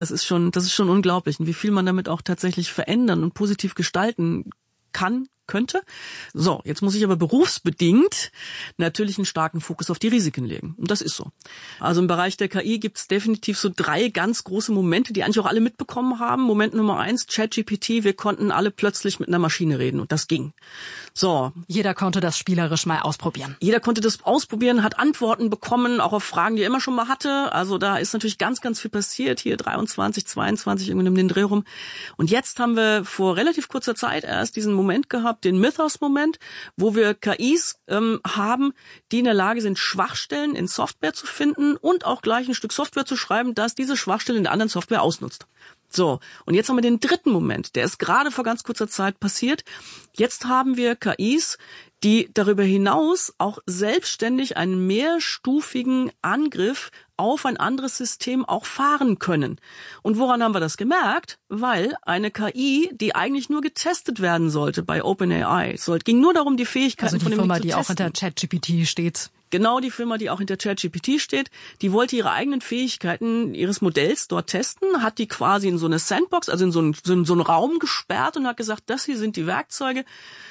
Das ist schon unglaublich, und wie viel man damit auch tatsächlich verändern und positiv gestalten könnte. So, jetzt muss ich aber berufsbedingt natürlich einen starken Fokus auf die Risiken legen. Und das ist so. Also im Bereich der KI gibt es definitiv so 3 ganz große Momente, die eigentlich auch alle mitbekommen haben. Moment Nummer 1, ChatGPT, wir konnten alle plötzlich mit einer Maschine reden und das ging. So. Jeder konnte das spielerisch mal ausprobieren. Jeder konnte das ausprobieren, hat Antworten bekommen, auch auf Fragen, die er immer schon mal hatte. Also da ist natürlich ganz, ganz viel passiert. Hier 23, 22, irgendwie um den Dreh rum. Und jetzt haben wir vor relativ kurzer Zeit erst diesen Moment gehabt, den Mythos-Moment, wo wir KIs haben, die in der Lage sind, Schwachstellen in Software zu finden und auch gleich ein Stück Software zu schreiben, das diese Schwachstelle in der anderen Software ausnutzt. So, und jetzt haben wir den dritten Moment, der ist gerade vor ganz kurzer Zeit passiert. Jetzt haben wir KIs, die darüber hinaus auch selbstständig einen mehrstufigen Angriff auf ein anderes System auch fahren können. Und woran haben wir das gemerkt? Weil eine KI, die eigentlich nur getestet werden sollte bei OpenAI, ging nur darum, die Fähigkeiten von dem Ding zu testen. Also die Firma, die auch hinter ChatGPT steht. Genau, die Firma, die auch hinter ChatGPT steht, die wollte ihre eigenen Fähigkeiten ihres Modells dort testen, hat die quasi in so eine Sandbox, also in so einen Raum gesperrt und hat gesagt, das hier sind die Werkzeuge,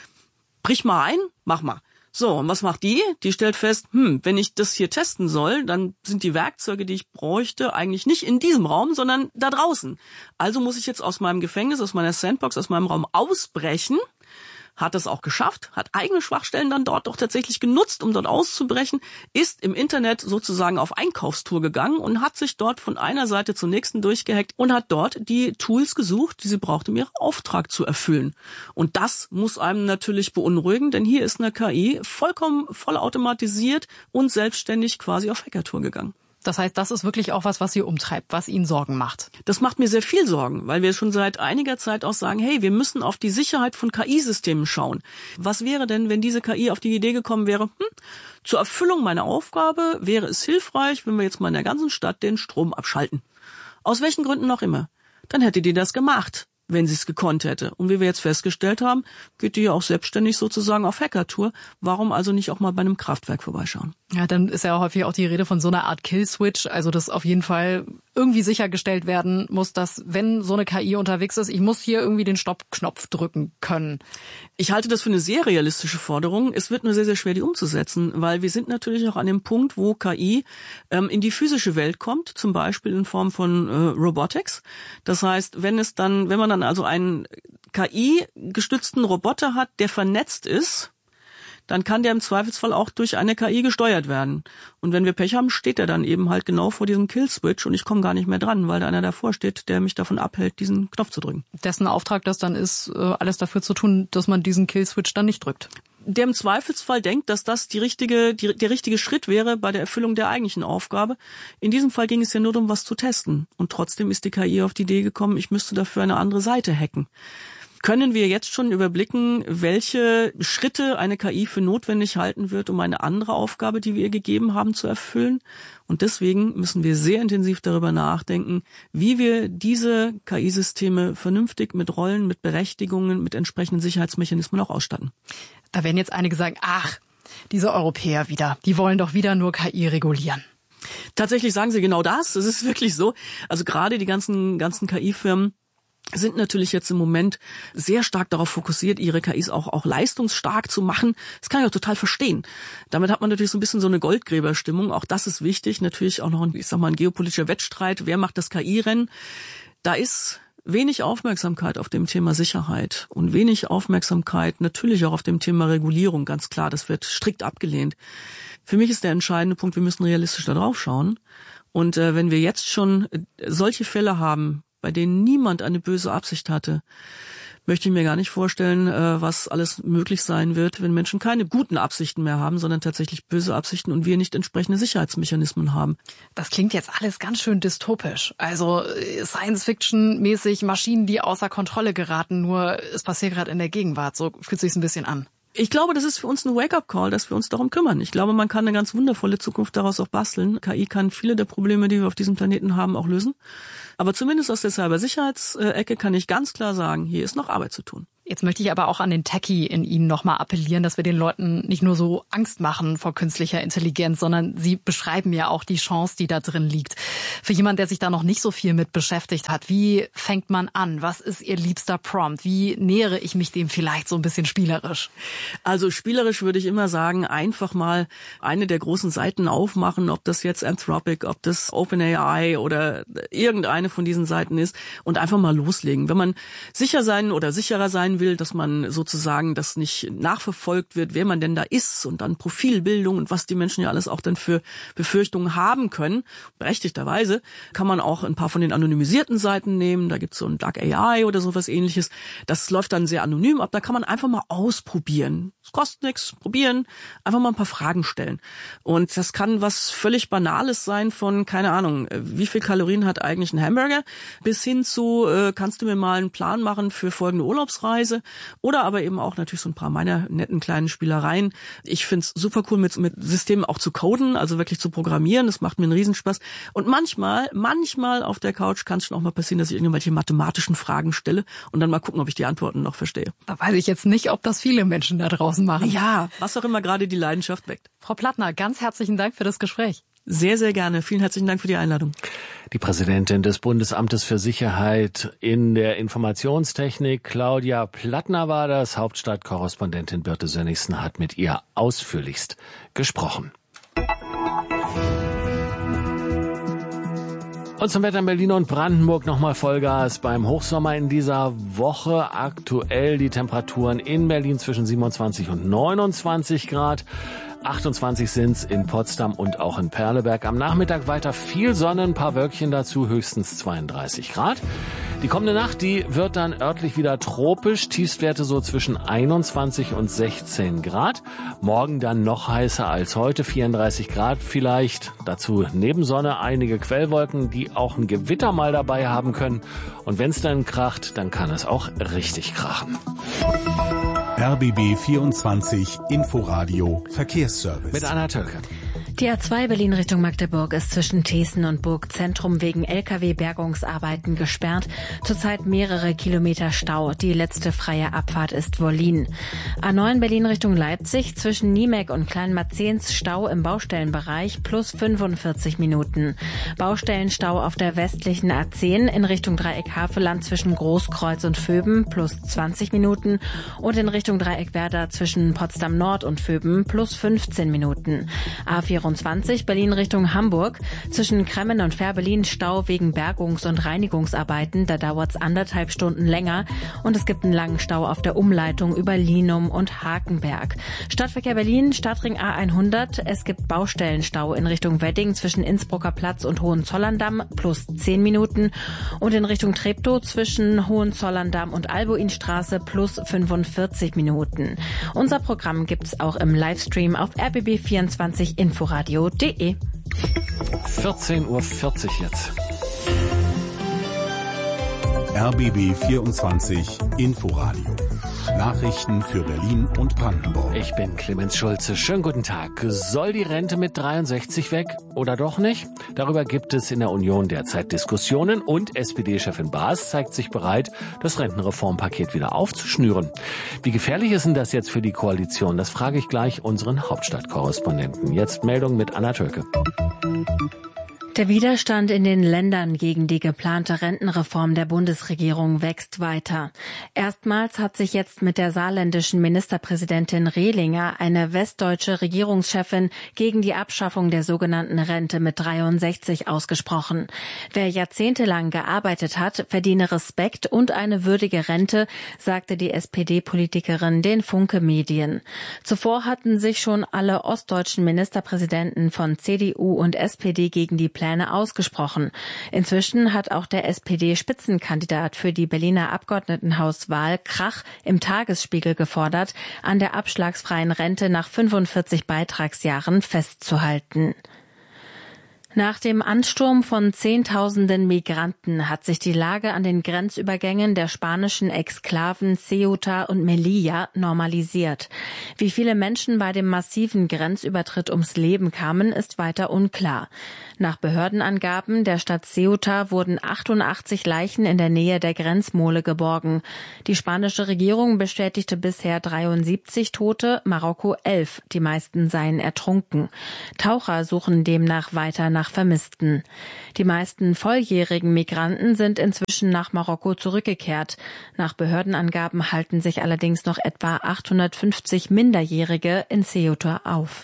brich mal ein, mach mal. So, und was macht die? Die stellt fest, wenn ich das hier testen soll, dann sind die Werkzeuge, die ich bräuchte, eigentlich nicht in diesem Raum, sondern da draußen. Also muss ich jetzt aus meinem Gefängnis, aus meiner Sandbox, aus meinem Raum ausbrechen. Hat das auch geschafft, hat eigene Schwachstellen dann dort auch tatsächlich genutzt, um dort auszubrechen, ist im Internet sozusagen auf Einkaufstour gegangen und hat sich dort von einer Seite zur nächsten durchgehackt und hat dort die Tools gesucht, die sie braucht, um ihren Auftrag zu erfüllen. Und das muss einem natürlich beunruhigen, denn hier ist eine KI vollkommen vollautomatisiert und selbstständig quasi auf Hackertour gegangen. Das heißt, das ist wirklich auch was Sie umtreibt, was Ihnen Sorgen macht. Das macht mir sehr viel Sorgen, weil wir schon seit einiger Zeit auch sagen, hey, wir müssen auf die Sicherheit von KI-Systemen schauen. Was wäre denn, wenn diese KI auf die Idee gekommen wäre, zur Erfüllung meiner Aufgabe wäre es hilfreich, wenn wir jetzt mal in der ganzen Stadt den Strom abschalten. Aus welchen Gründen noch immer. Dann hätte die das gemacht, wenn sie es gekonnt hätte. Und wie wir jetzt festgestellt haben, geht die ja auch selbstständig sozusagen auf Hackertour. Warum also nicht auch mal bei einem Kraftwerk vorbeischauen? Ja, dann ist ja häufig auch die Rede von so einer Art Kill-Switch, also dass auf jeden Fall irgendwie sichergestellt werden muss, dass, wenn so eine KI unterwegs ist, ich muss hier irgendwie den Stopp-Knopf drücken können. Ich halte das für eine sehr realistische Forderung. Es wird nur sehr, sehr schwer, die umzusetzen, weil wir sind natürlich auch an dem Punkt, wo KI in die physische Welt kommt, zum Beispiel in Form von Robotics. Das heißt, wenn man dann also einen KI-gestützten Roboter hat, der vernetzt ist, dann kann der im Zweifelsfall auch durch eine KI gesteuert werden. Und wenn wir Pech haben, steht er dann eben halt genau vor diesem Kill-Switch und ich komme gar nicht mehr dran, weil da einer davor steht, der mich davon abhält, diesen Knopf zu drücken. Dessen Auftrag das dann ist, alles dafür zu tun, dass man diesen Kill-Switch dann nicht drückt. Der im Zweifelsfall denkt, dass das der richtige Schritt wäre bei der Erfüllung der eigentlichen Aufgabe. In diesem Fall ging es ja nur darum, was zu testen. Und trotzdem ist die KI auf die Idee gekommen, ich müsste dafür eine andere Seite hacken. Können wir jetzt schon überblicken, welche Schritte eine KI für notwendig halten wird, um eine andere Aufgabe, die wir ihr gegeben haben, zu erfüllen? Und deswegen müssen wir sehr intensiv darüber nachdenken, wie wir diese KI-Systeme vernünftig mit Rollen, mit Berechtigungen, mit entsprechenden Sicherheitsmechanismen auch ausstatten. Da werden jetzt einige sagen, ach, diese Europäer wieder, die wollen doch wieder nur KI regulieren. Tatsächlich sagen sie genau das. Es ist wirklich so. Also gerade die ganzen KI-Firmen sind natürlich jetzt im Moment sehr stark darauf fokussiert, ihre KIs auch leistungsstark zu machen. Das kann ich auch total verstehen. Damit hat man natürlich so ein bisschen so eine Goldgräberstimmung. Auch das ist wichtig. Natürlich auch noch ein geopolitischer Wettstreit. Wer macht das KI-Rennen? Da ist wenig Aufmerksamkeit auf dem Thema Sicherheit und wenig Aufmerksamkeit natürlich auch auf dem Thema Regulierung. Ganz klar, das wird strikt abgelehnt. Für mich ist der entscheidende Punkt, wir müssen realistisch da drauf schauen. Und wenn wir jetzt schon solche Fälle haben, bei denen niemand eine böse Absicht hatte, möchte ich mir gar nicht vorstellen, was alles möglich sein wird, wenn Menschen keine guten Absichten mehr haben, sondern tatsächlich böse Absichten und wir nicht entsprechende Sicherheitsmechanismen haben. Das klingt jetzt alles ganz schön dystopisch. Also Science-Fiction-mäßig Maschinen, die außer Kontrolle geraten, nur es passiert gerade in der Gegenwart. So fühlt sich's ein bisschen an. Ich glaube, das ist für uns ein Wake-up-Call, dass wir uns darum kümmern. Ich glaube, man kann eine ganz wundervolle Zukunft daraus auch basteln. KI kann viele der Probleme, die wir auf diesem Planeten haben, auch lösen. Aber zumindest aus der Cybersicherheitsecke kann ich ganz klar sagen, hier ist noch Arbeit zu tun. Jetzt möchte ich aber auch an den Techie in Ihnen nochmal appellieren, dass wir den Leuten nicht nur so Angst machen vor künstlicher Intelligenz, sondern Sie beschreiben ja auch die Chance, die da drin liegt. Für jemanden, der sich da noch nicht so viel mit beschäftigt hat, wie fängt man an? Was ist Ihr liebster Prompt? Wie nähere ich mich dem vielleicht so ein bisschen spielerisch? Also spielerisch würde ich immer sagen, einfach mal eine der großen Seiten aufmachen, ob das jetzt Anthropic, ob das OpenAI oder irgendeine von diesen Seiten ist und einfach mal loslegen. Wenn man sicherer sein will, dass man sozusagen das nicht nachverfolgt wird, wer man denn da ist und dann Profilbildung und was die Menschen ja alles auch dann für Befürchtungen haben können, berechtigterweise, kann man auch ein paar von den anonymisierten Seiten nehmen. Da gibt's so ein Dark AI oder sowas Ähnliches. Das läuft dann sehr anonym ab. Da kann man einfach mal ausprobieren. Es kostet nichts, probieren, einfach mal ein paar Fragen stellen. Und das kann was völlig Banales sein von, keine Ahnung, wie viel Kalorien hat eigentlich ein Hamburger, bis hin zu, kannst du mir mal einen Plan machen für folgende Urlaubsreise oder aber eben auch natürlich so ein paar meiner netten kleinen Spielereien. Ich find's super cool, mit Systemen auch zu coden, also wirklich zu programmieren. Das macht mir einen Riesenspaß. Und manchmal auf der Couch kann es schon auch mal passieren, dass ich irgendwelche mathematischen Fragen stelle und dann mal gucken, ob ich die Antworten noch verstehe. Da weiß ich jetzt nicht, ob das viele Menschen da draußen machen. Ja, was auch immer gerade die Leidenschaft weckt. Frau Plattner, ganz herzlichen Dank für das Gespräch. Sehr, sehr gerne. Vielen herzlichen Dank für die Einladung. Die Präsidentin des Bundesamtes für Sicherheit in der Informationstechnik, Claudia Plattner, war das. Hauptstadtkorrespondentin Birte Sönnigsen hat mit ihr ausführlichst gesprochen. Und zum Wetter in Berlin und Brandenburg nochmal Vollgas beim Hochsommer in dieser Woche. Aktuell die Temperaturen in Berlin zwischen 27 und 29 Grad. 28 sind's in Potsdam und auch in Perleberg. Am Nachmittag weiter viel Sonne, ein paar Wölkchen dazu, höchstens 32 Grad. Die kommende Nacht, die wird dann örtlich wieder tropisch. Tiefstwerte so zwischen 21 und 16 Grad. Morgen dann noch heißer als heute, 34 Grad vielleicht. Dazu neben Sonne einige Quellwolken, die auch ein Gewitter mal dabei haben können. Und wenn's dann kracht, dann kann es auch richtig krachen. RBB 24 Inforadio Verkehrsservice. Mit Anna Tölke. Die A2 Berlin Richtung Magdeburg ist zwischen Thesen und Burgzentrum wegen Lkw-Bergungsarbeiten gesperrt. Zurzeit mehrere Kilometer Stau. Die letzte freie Abfahrt ist Wollin. A9 Berlin Richtung Leipzig zwischen Niemek und Kleinmarzehns Stau im Baustellenbereich plus 45 Minuten. Baustellenstau auf der westlichen A10 in Richtung Dreieck Havelland zwischen Großkreuz und Vöben plus 20 Minuten und in Richtung Dreieck Werder zwischen Potsdam Nord und Vöben plus 15 Minuten. A24 Berlin Richtung Hamburg. Zwischen Kremmen und Fährberlin Stau wegen Bergungs- und Reinigungsarbeiten. Da dauert es 1,5 Stunden länger. Und es gibt einen langen Stau auf der Umleitung über Linum und Hakenberg. Stadtverkehr Berlin, Stadtring A100. Es gibt Baustellenstau in Richtung Wedding zwischen Innsbrucker Platz und Hohenzollern-Damm plus 10 Minuten. Und in Richtung Treptow zwischen Hohenzollern-Damm und Albuinstraße plus 45 Minuten. Unser Programm gibt's auch im Livestream auf rbb24inforadio.de. 14:40 Uhr jetzt. RBB 24 Inforadio. Nachrichten für Berlin und Brandenburg. Ich bin Clemens Schulze. Schönen guten Tag. Soll die Rente mit 63 weg oder doch nicht? Darüber gibt es in der Union derzeit Diskussionen und SPD-Chefin Baas zeigt sich bereit, das Rentenreformpaket wieder aufzuschnüren. Wie gefährlich ist denn das jetzt für die Koalition? Das frage ich gleich unseren Hauptstadtkorrespondenten. Jetzt Meldung mit Anna Tölke. Der Widerstand in den Ländern gegen die geplante Rentenreform der Bundesregierung wächst weiter. Erstmals hat sich jetzt mit der saarländischen Ministerpräsidentin Rehlinger eine westdeutsche Regierungschefin gegen die Abschaffung der sogenannten Rente mit 63 ausgesprochen. Wer jahrzehntelang gearbeitet hat, verdiene Respekt und eine würdige Rente, sagte die SPD-Politikerin den Funke Medien. Zuvor hatten sich schon alle ostdeutschen Ministerpräsidenten von CDU und SPD gegen die Pläne ausgesprochen. Inzwischen hat auch der SPD-Spitzenkandidat für die Berliner Abgeordnetenhauswahl Krach im Tagesspiegel gefordert, an der abschlagsfreien Rente nach 45 Beitragsjahren festzuhalten. Nach dem Ansturm von Zehntausenden Migranten hat sich die Lage an den Grenzübergängen der spanischen Exklaven Ceuta und Melilla normalisiert. Wie viele Menschen bei dem massiven Grenzübertritt ums Leben kamen, ist weiter unklar. Nach Behördenangaben der Stadt Ceuta wurden 88 Leichen in der Nähe der Grenzmole geborgen. Die spanische Regierung bestätigte bisher 73 Tote, Marokko 11. Die meisten seien ertrunken. Taucher suchen demnach weiter nach Vermissten. Die meisten volljährigen Migranten sind inzwischen nach Marokko zurückgekehrt. Nach Behördenangaben halten sich allerdings noch etwa 850 Minderjährige in Ceuta auf.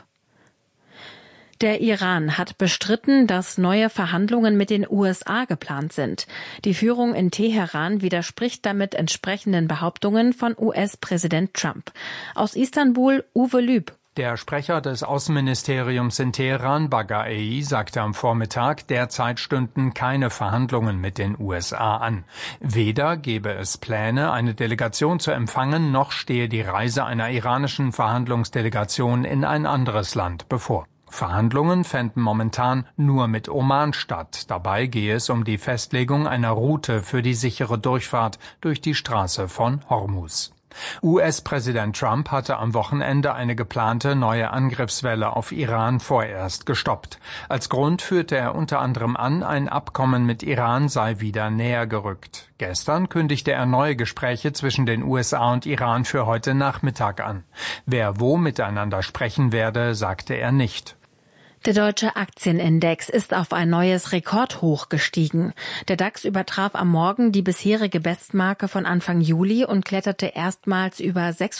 Der Iran hat bestritten, dass neue Verhandlungen mit den USA geplant sind. Die Führung in Teheran widerspricht damit entsprechenden Behauptungen von US-Präsident Trump. Aus Istanbul Uwe Lüb. Der Sprecher des Außenministeriums in Teheran, Baghai, sagte am Vormittag, derzeit stünden keine Verhandlungen mit den USA an. Weder gebe es Pläne, eine Delegation zu empfangen, noch stehe die Reise einer iranischen Verhandlungsdelegation in ein anderes Land bevor. Verhandlungen fänden momentan nur mit Oman statt. Dabei gehe es um die Festlegung einer Route für die sichere Durchfahrt durch die Straße von Hormuz. US-Präsident Trump hatte am Wochenende eine geplante neue Angriffswelle auf Iran vorerst gestoppt. Als Grund führte er unter anderem an, ein Abkommen mit Iran sei wieder näher gerückt. Gestern kündigte er neue Gespräche zwischen den USA und Iran für heute Nachmittag an. Wer wo miteinander sprechen werde, sagte er nicht. Der deutsche Aktienindex ist auf ein neues Rekordhoch gestiegen. Der DAX übertraf am Morgen die bisherige Bestmarke von Anfang Juli und kletterte erstmals über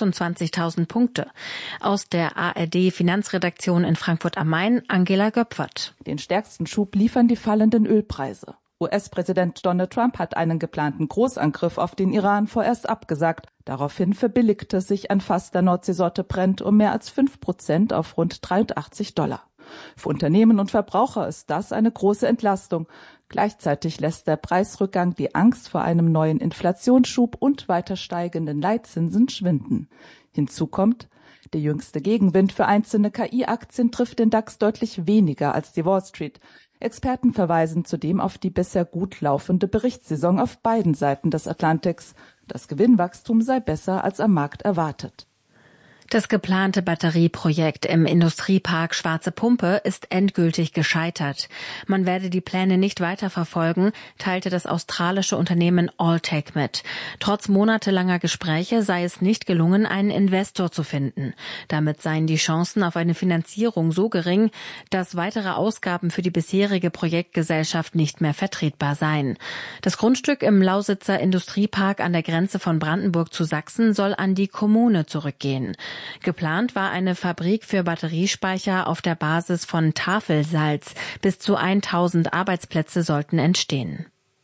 26.000 Punkte. Aus der ARD-Finanzredaktion in Frankfurt am Main, Angela Göpfert. Den stärksten Schub liefern die fallenden Ölpreise. US-Präsident Donald Trump hat einen geplanten Großangriff auf den Iran vorerst abgesagt. Daraufhin verbilligte sich ein Fass der Nordseesorte Brent um mehr als 5% auf rund $83. Für Unternehmen und Verbraucher ist das eine große Entlastung. Gleichzeitig lässt der Preisrückgang die Angst vor einem neuen Inflationsschub und weiter steigenden Leitzinsen schwinden. Hinzu kommt, der jüngste Gegenwind für einzelne KI-Aktien trifft den DAX deutlich weniger als die Wall Street. Experten verweisen zudem auf die bisher gut laufende Berichtssaison auf beiden Seiten des Atlantiks. Das Gewinnwachstum sei besser als am Markt erwartet. Das geplante Batterieprojekt im Industriepark Schwarze Pumpe ist endgültig gescheitert. Man werde die Pläne nicht weiterverfolgen, teilte das australische Unternehmen Alltech mit. Trotz monatelanger Gespräche sei es nicht gelungen, einen Investor zu finden. Damit seien die Chancen auf eine Finanzierung so gering, dass weitere Ausgaben für die bisherige Projektgesellschaft nicht mehr vertretbar seien. Das Grundstück im Lausitzer Industriepark an der Grenze von Brandenburg zu Sachsen soll an die Kommune zurückgehen. Geplant war eine Fabrik für Batteriespeicher auf der Basis von Tafelsalz. Bis zu 1000 Arbeitsplätze sollten entstehen.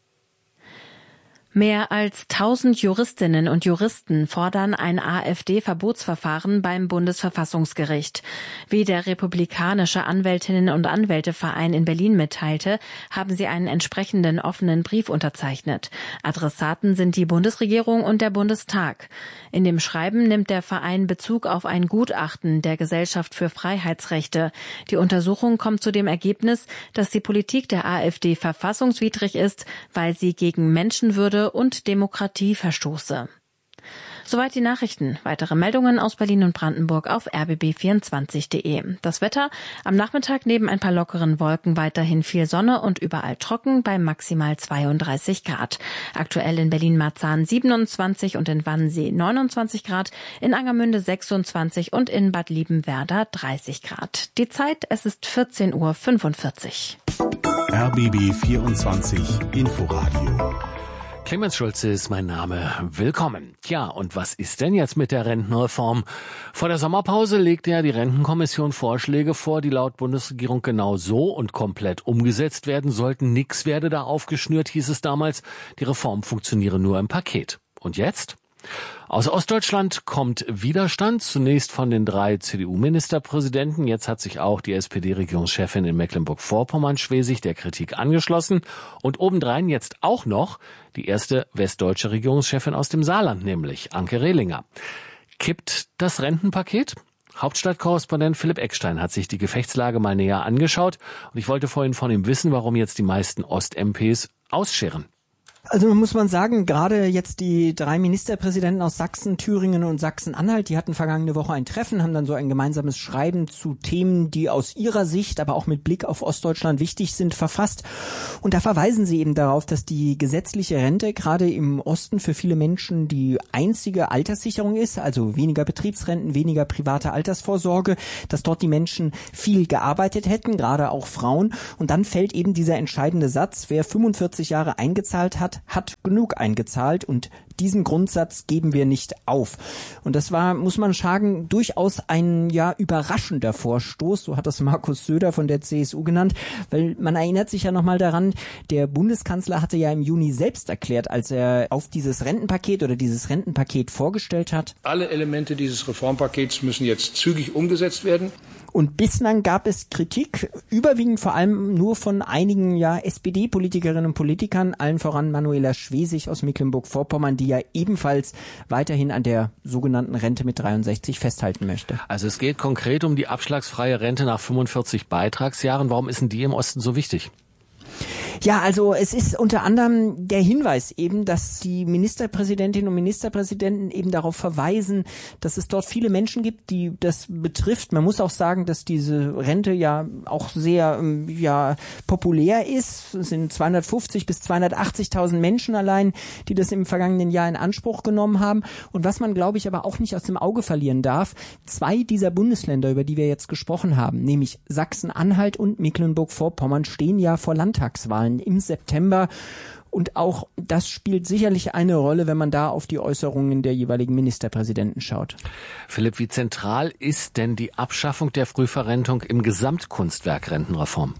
Mehr als 1000 Juristinnen und Juristen fordern ein AfD-Verbotsverfahren beim Bundesverfassungsgericht. Wie der republikanische Anwältinnen- und Anwälteverein in Berlin mitteilte, haben sie einen entsprechenden offenen Brief unterzeichnet. Adressaten sind die Bundesregierung und der Bundestag. In dem Schreiben nimmt der Verein Bezug auf ein Gutachten der Gesellschaft für Freiheitsrechte. Die Untersuchung kommt zu dem Ergebnis, dass die Politik der AfD verfassungswidrig ist, weil sie gegen Menschenwürde und Demokratie verstoße. Soweit die Nachrichten. Weitere Meldungen aus Berlin und Brandenburg auf rbb24.de. Das Wetter: am Nachmittag neben ein paar lockeren Wolken weiterhin viel Sonne und überall trocken bei maximal 32 Grad. Aktuell in Berlin-Marzahn 27 und in Wannsee 29 Grad, in Angermünde 26 und in Bad Liebenwerda 30 Grad. Die Zeit: es ist 14:45 Uhr. RBB 24 Inforadio. Clemens Schulze ist mein Name. Willkommen. Tja, und was ist denn jetzt mit der Rentenreform? Vor der Sommerpause legte ja die Rentenkommission Vorschläge vor, die laut Bundesregierung genau so und komplett umgesetzt werden sollten. Nix werde da aufgeschnürt, hieß es damals. Die Reform funktioniere nur im Paket. Und jetzt? Aus Ostdeutschland kommt Widerstand, zunächst von den 3 CDU-Ministerpräsidenten. Jetzt hat sich auch die SPD-Regierungschefin in Mecklenburg-Vorpommern-Schwesig der Kritik angeschlossen. Und obendrein jetzt auch noch die erste westdeutsche Regierungschefin aus dem Saarland, nämlich Anke Rehlinger. Kippt das Rentenpaket? Hauptstadtkorrespondent Philipp Eckstein hat sich die Gefechtslage mal näher angeschaut und ich wollte vorhin von ihm wissen, warum jetzt die meisten Ost-MPs ausscheren. Also muss man sagen, gerade jetzt die 3 Ministerpräsidenten aus Sachsen, Thüringen und Sachsen-Anhalt, die hatten vergangene Woche ein Treffen, haben dann so ein gemeinsames Schreiben zu Themen, die aus ihrer Sicht, aber auch mit Blick auf Ostdeutschland wichtig sind, verfasst. Und da verweisen sie eben darauf, dass die gesetzliche Rente gerade im Osten für viele Menschen die einzige Alterssicherung ist, also weniger Betriebsrenten, weniger private Altersvorsorge, dass dort die Menschen viel gearbeitet hätten, gerade auch Frauen. Und dann fällt eben dieser entscheidende Satz, wer 45 Jahre eingezahlt hat genug eingezahlt und diesen Grundsatz geben wir nicht auf. Und das war, muss man sagen, durchaus ein überraschender Vorstoß, so hat das Markus Söder von der CSU genannt, weil man erinnert sich ja nochmal daran, der Bundeskanzler hatte ja im Juni selbst erklärt, als er auf dieses Rentenpaket vorgestellt hat. Alle Elemente dieses Reformpakets müssen jetzt zügig umgesetzt werden. Und bislang gab es Kritik, überwiegend vor allem nur von einigen SPD-Politikerinnen und Politikern, allen voran Manuela Schwesig aus Mecklenburg-Vorpommern, die ja ebenfalls weiterhin an der sogenannten Rente mit 63 festhalten möchte. Also es geht konkret um die abschlagsfreie Rente nach 45 Beitragsjahren. Warum ist denn die im Osten so wichtig? Ja, also es ist unter anderem der Hinweis eben, dass die Ministerpräsidentinnen und Ministerpräsidenten eben darauf verweisen, dass es dort viele Menschen gibt, die das betrifft. Man muss auch sagen, dass diese Rente ja auch sehr populär ist. Es sind 250 bis 280.000 Menschen allein, die das im vergangenen Jahr in Anspruch genommen haben. Und was man, glaube ich, aber auch nicht aus dem Auge verlieren darf, 2 dieser Bundesländer, über die wir jetzt gesprochen haben, nämlich Sachsen-Anhalt und Mecklenburg-Vorpommern, stehen ja vor Landtagswahlen im September. Und auch das spielt sicherlich eine Rolle, wenn man da auf die Äußerungen der jeweiligen Ministerpräsidenten schaut. Philipp, wie zentral ist denn die Abschaffung der Frühverrentung im Gesamtkunstwerk Rentenreform?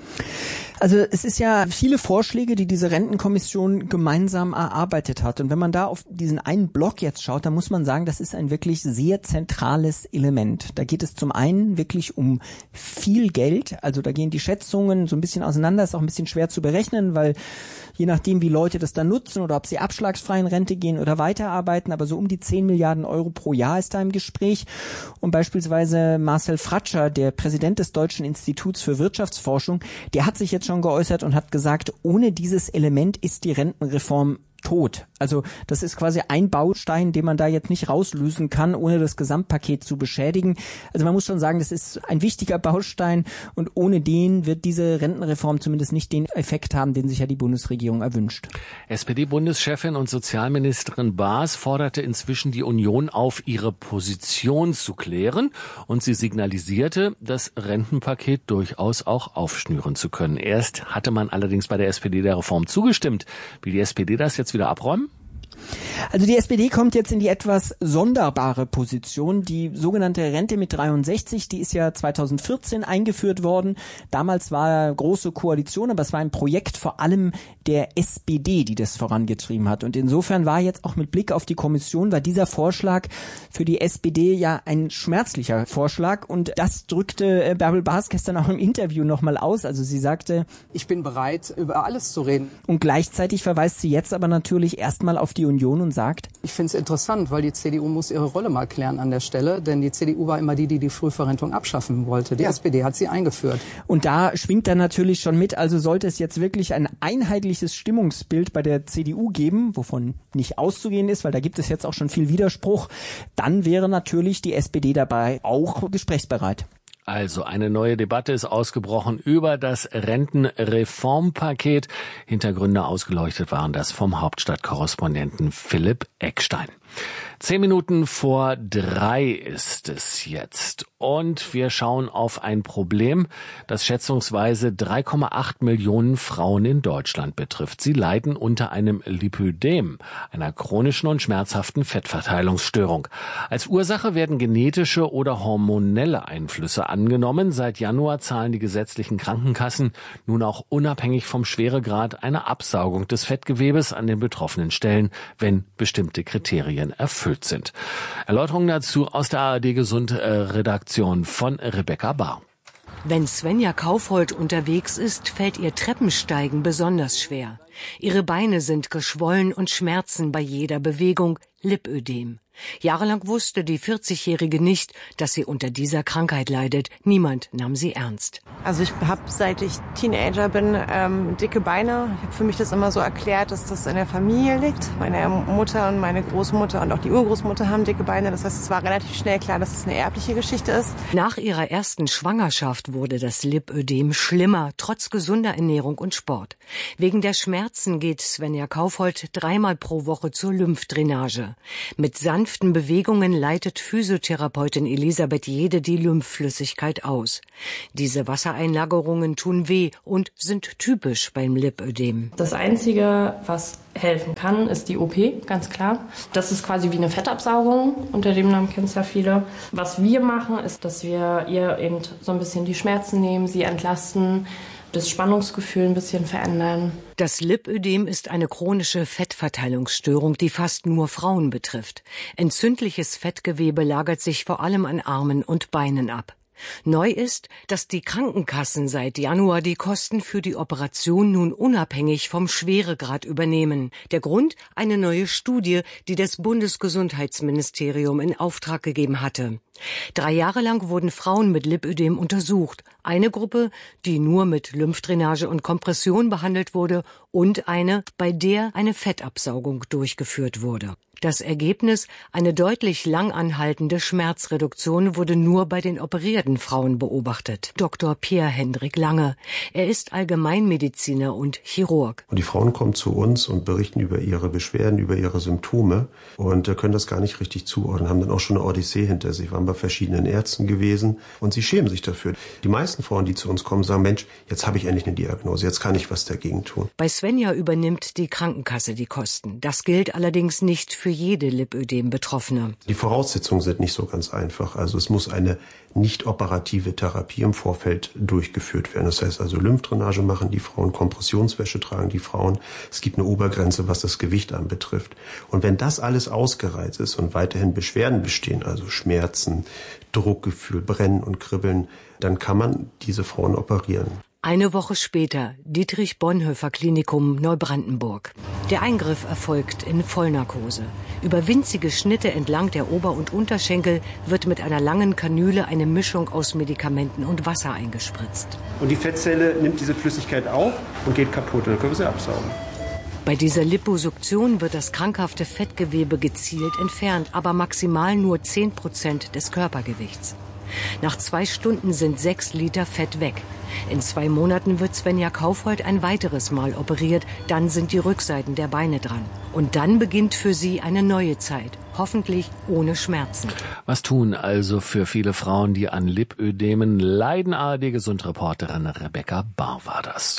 Also es ist ja viele Vorschläge, die diese Rentenkommission gemeinsam erarbeitet hat. Und wenn man da auf diesen einen Block jetzt schaut, dann muss man sagen, das ist ein wirklich sehr zentrales Element. Da geht es zum einen wirklich um viel Geld. Also da gehen die Schätzungen so ein bisschen auseinander. Ist auch ein bisschen schwer zu berechnen, weil je nachdem, wie Leute das dann nutzen oder ob sie abschlagsfrei in Rente gehen oder weiterarbeiten, aber so um die 10 Milliarden Euro pro Jahr ist da im Gespräch. Und beispielsweise Marcel Fratscher, der Präsident des Deutschen Instituts für Wirtschaftsforschung, der hat sich jetzt schon geäußert und hat gesagt, ohne dieses Element ist die Rentenreform tot. Also das ist quasi ein Baustein, den man da jetzt nicht rauslösen kann, ohne das Gesamtpaket zu beschädigen. Also man muss schon sagen, das ist ein wichtiger Baustein und ohne den wird diese Rentenreform zumindest nicht den Effekt haben, den sich ja die Bundesregierung erwünscht. SPD-Bundeschefin und Sozialministerin Baas forderte inzwischen die Union auf, ihre Position zu klären und sie signalisierte, das Rentenpaket durchaus auch aufschnüren zu können. Erst hatte man allerdings bei der SPD der Reform zugestimmt. Will die SPD das jetzt wieder abräumen? Also die SPD kommt jetzt in die etwas sonderbare Position. Die sogenannte Rente mit 63, die ist ja 2014 eingeführt worden. Damals war eine große Koalition, aber es war ein Projekt vor allem der SPD, die das vorangetrieben hat. Und insofern war jetzt auch mit Blick auf die Kommission, war dieser Vorschlag für die SPD ja ein schmerzlicher Vorschlag. Und das drückte Bärbel Baas gestern auch im Interview nochmal aus. Also sie sagte, ich bin bereit, über alles zu reden. Und gleichzeitig verweist sie jetzt aber natürlich erstmal auf die Union und sagt, ich finde es interessant, weil die CDU muss ihre Rolle mal klären an der Stelle, denn die CDU war immer die Frühverrentung abschaffen wollte. Die SPD hat sie eingeführt. Und da schwingt dann natürlich schon mit, also sollte es jetzt wirklich ein einheitliches Stimmungsbild bei der CDU geben, wovon nicht auszugehen ist, weil da gibt es jetzt auch schon viel Widerspruch, dann wäre natürlich die SPD dabei auch gesprächsbereit. Also eine neue Debatte ist ausgebrochen über das Rentenreformpaket. Hintergründe ausgeleuchtet waren das vom Hauptstadtkorrespondenten Philipp Eckstein. 10 Minuten vor 3 ist es jetzt und wir schauen auf ein Problem, das schätzungsweise 3,8 Millionen Frauen in Deutschland betrifft. Sie leiden unter einem Lipödem, einer chronischen und schmerzhaften Fettverteilungsstörung. Als Ursache werden genetische oder hormonelle Einflüsse angenommen. Seit Januar zahlen die gesetzlichen Krankenkassen nun auch unabhängig vom Schweregrad eine Absaugung des Fettgewebes an den betroffenen Stellen, wenn bestimmte Kriterien erfüllt sind. Erläuterungen dazu aus der ARD Gesund Redaktion von Rebecca Bahr. Wenn Svenja Kaufhold unterwegs ist, fällt ihr Treppensteigen besonders schwer. Ihre Beine sind geschwollen und schmerzen bei jeder Bewegung, Lipödem. Jahrelang wusste die 40-Jährige nicht, dass sie unter dieser Krankheit leidet. Niemand nahm sie ernst. Also ich habe, seit ich Teenager bin, dicke Beine. Ich habe für mich das immer so erklärt, dass das in der Familie liegt. Meine Mutter und meine Großmutter und auch die Urgroßmutter haben dicke Beine. Das heißt, es war relativ schnell klar, dass es eine erbliche Geschichte ist. Nach ihrer ersten Schwangerschaft wurde das Lipödem schlimmer, trotz gesunder Ernährung und Sport. Wegen der Schmerzen geht Svenja Kaufhold 3-mal pro Woche zur Lymphdrainage. Mit sanften Bewegungen leitet Physiotherapeutin Elisabeth Jede die Lymphflüssigkeit aus. Diese Wassereinlagerungen tun weh und sind typisch beim Lipödem. Das Einzige, was helfen kann, ist die OP, ganz klar. Das ist quasi wie eine Fettabsaugung, unter dem Namen kennen es ja viele. Was wir machen, ist, dass wir ihr eben so ein bisschen die Schmerzen nehmen, sie entlasten, das Spannungsgefühl ein bisschen verändern. Das Lipödem ist eine chronische Fettverteilungsstörung, die fast nur Frauen betrifft. Entzündliches Fettgewebe lagert sich vor allem an Armen und Beinen ab. Neu ist, dass die Krankenkassen seit Januar die Kosten für die Operation nun unabhängig vom Schweregrad übernehmen. Der Grund? Eine neue Studie, die das Bundesgesundheitsministerium in Auftrag gegeben hatte. 3 Jahre lang wurden Frauen mit Lipödem untersucht. Eine Gruppe, die nur mit Lymphdrainage und Kompression behandelt wurde, und eine, bei der eine Fettabsaugung durchgeführt wurde. Das Ergebnis, eine deutlich lang anhaltende Schmerzreduktion, wurde nur bei den operierten Frauen beobachtet. Dr. Pierre-Hendrik Lange. Er ist Allgemeinmediziner und Chirurg. Und die Frauen kommen zu uns und berichten über ihre Beschwerden, über ihre Symptome und können das gar nicht richtig zuordnen, haben dann auch schon eine Odyssee hinter sich, waren bei verschiedenen Ärzten gewesen und sie schämen sich dafür. Die meisten Frauen, die zu uns kommen, sagen, Mensch, jetzt habe ich endlich eine Diagnose, jetzt kann ich was dagegen tun. Bei Svenja übernimmt die Krankenkasse die Kosten. Das gilt allerdings nicht für jede Lipödem-Betroffene. Die Voraussetzungen sind nicht so ganz einfach. Also es muss eine nicht operative Therapie im Vorfeld durchgeführt werden. Das heißt also Lymphdrainage machen die Frauen, Kompressionswäsche tragen die Frauen. Es gibt eine Obergrenze, was das Gewicht anbetrifft. Und wenn das alles ausgereizt ist und weiterhin Beschwerden bestehen, also Schmerzen, Druckgefühl, Brennen und Kribbeln, dann kann man diese Frauen operieren. Eine Woche später, Dietrich-Bonhoeffer-Klinikum Neubrandenburg. Der Eingriff erfolgt in Vollnarkose. Über winzige Schnitte entlang der Ober- und Unterschenkel wird mit einer langen Kanüle eine Mischung aus Medikamenten und Wasser eingespritzt. Und die Fettzelle nimmt diese Flüssigkeit auf und geht kaputt. Dann können wir sie absaugen. Bei dieser Liposuktion wird das krankhafte Fettgewebe gezielt entfernt, aber maximal nur 10% des Körpergewichts. Nach 2 Stunden sind 6 Liter Fett weg. In 2 Monaten wird Svenja Kaufhold ein weiteres Mal operiert. Dann sind die Rückseiten der Beine dran. Und dann beginnt für sie eine neue Zeit. Hoffentlich ohne Schmerzen. Was tun also für viele Frauen, die an Lipödemen leiden? ARD-Gesundreporterin Rebecca Bahr war das.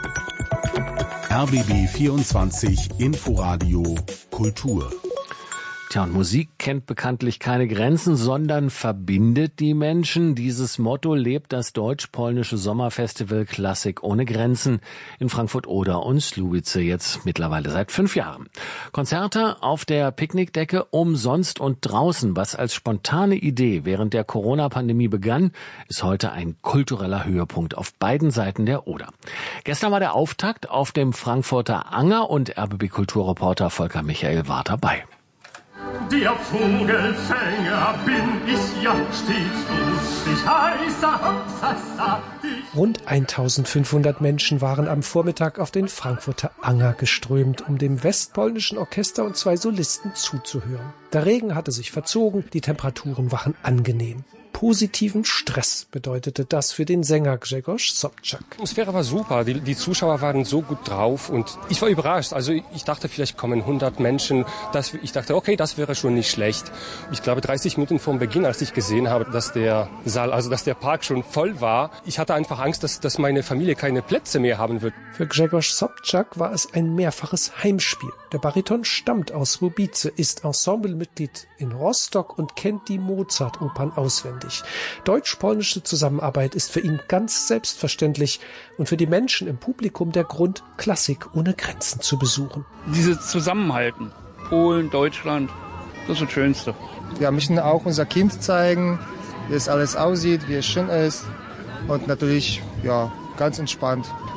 RBB 24 Inforadio Kultur. Tja, und Musik kennt bekanntlich keine Grenzen, sondern verbindet die Menschen. Dieses Motto lebt das deutsch-polnische Sommerfestival Klassik ohne Grenzen in Frankfurt-Oder und Słubice jetzt mittlerweile seit 5 Jahren. Konzerte auf der Picknickdecke umsonst und draußen. Was als spontane Idee während der Corona-Pandemie begann, ist heute ein kultureller Höhepunkt auf beiden Seiten der Oder. Gestern war der Auftakt auf dem Frankfurter Anger und RBB-Kulturreporter Volker Michael war dabei. Der Vogelfänger bin ich ja stets lustig, heißer. Rund 1500 Menschen waren am Vormittag auf den Frankfurter Anger geströmt, um dem westpolnischen Orchester und 2 Solisten zuzuhören. Der Regen hatte sich verzogen, die Temperaturen waren angenehm. Positiven Stress bedeutete das für den Sänger Grzegorz Sobczak. Die Atmosphäre war super, die Zuschauer waren so gut drauf und ich war überrascht. Also ich dachte, vielleicht kommen 100 Menschen. Ich dachte, okay, das wäre schon nicht schlecht. Ich glaube, 30 Minuten vor Beginn, als ich gesehen habe, dass der Saal, also dass der Park schon voll war, ich hatte einfach Angst, dass meine Familie keine Plätze mehr haben wird. Für Grzegorz Sobczak war es ein mehrfaches Heimspiel. Der Bariton stammt aus Słubice, ist Ensemblemitglied in Rostock und kennt die Mozart-Opern auswendig. Deutsch-polnische Zusammenarbeit ist für ihn ganz selbstverständlich und für die Menschen im Publikum der Grund, Klassik ohne Grenzen zu besuchen. Dieses Zusammenhalten, Polen, Deutschland, das ist das Schönste. Wir möchten auch unser Kind zeigen, wie es alles aussieht, wie es schön ist und natürlich ganz entspannt.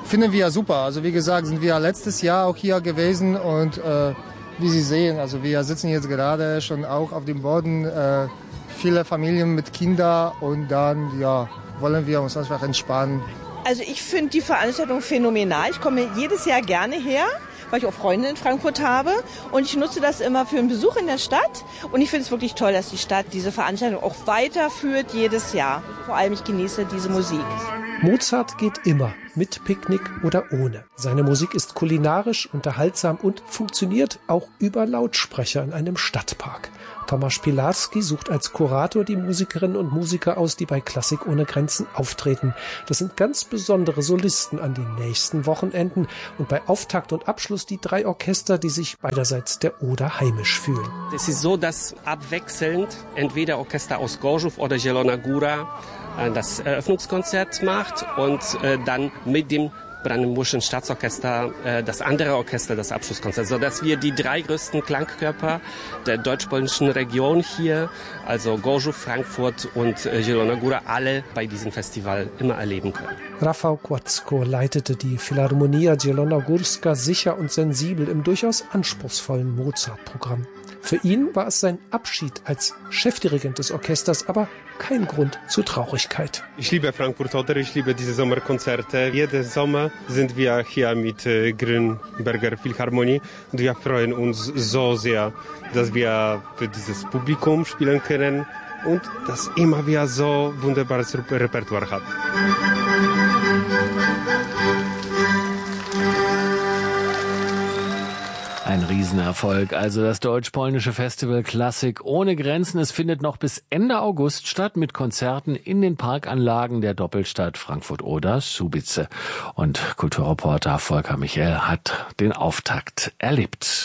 finden wir super. Also wie gesagt, sind wir letztes Jahr auch hier gewesen und wie Sie sehen, also wir sitzen jetzt gerade schon auch auf dem Boden, viele Familien mit Kindern und dann wollen wir uns einfach entspannen. Also ich finde die Veranstaltung phänomenal. Ich komme jedes Jahr gerne her, weil ich auch Freunde in Frankfurt habe. Und ich nutze das immer für einen Besuch in der Stadt. Und ich finde es wirklich toll, dass die Stadt diese Veranstaltung auch weiterführt jedes Jahr. Vor allem ich genieße diese Musik. Mozart geht immer, mit Picknick oder ohne. Seine Musik ist kulinarisch, unterhaltsam und funktioniert auch über Lautsprecher in einem Stadtpark. Tomasz Pilarski sucht als Kurator die Musikerinnen und Musiker aus, die bei Klassik ohne Grenzen auftreten. Das sind ganz besondere Solisten an den nächsten Wochenenden und bei Auftakt und Abschluss die 3 Orchester, die sich beiderseits der Oder heimisch fühlen. Es ist so, dass abwechselnd entweder Orchester aus Gorzów oder Zielona Góra das Eröffnungskonzert macht und dann mit dem Brandenburgischen Staatsorchester das andere Orchester das Abschlusskonzert, sodass wir die 3 größten Klangkörper der deutsch-polnischen Region hier, also Gorzów, Frankfurt und Zielona Góra, alle bei diesem Festival immer erleben können. Rafał Kładzko leitete die Philharmonia Zielona Górska sicher und sensibel im durchaus anspruchsvollen Mozart-Programm. Für ihn war es sein Abschied als Chefdirigent des Orchesters, aber kein Grund zur Traurigkeit. Ich liebe Frankfurt Oder, ich liebe diese Sommerkonzerte. Jeden Sommer sind wir hier mit Grünberger Philharmonie und wir freuen uns so sehr, dass wir für dieses Publikum spielen können und dass immer wir so wunderbares Repertoire haben. Ein Riesenerfolg. Also das deutsch-polnische Festival Klassik ohne Grenzen. Es findet noch bis Ende August statt mit Konzerten in den Parkanlagen der Doppelstadt Frankfurt-Oder-Słubice. Und Kulturreporter Volker Michel hat den Auftakt erlebt.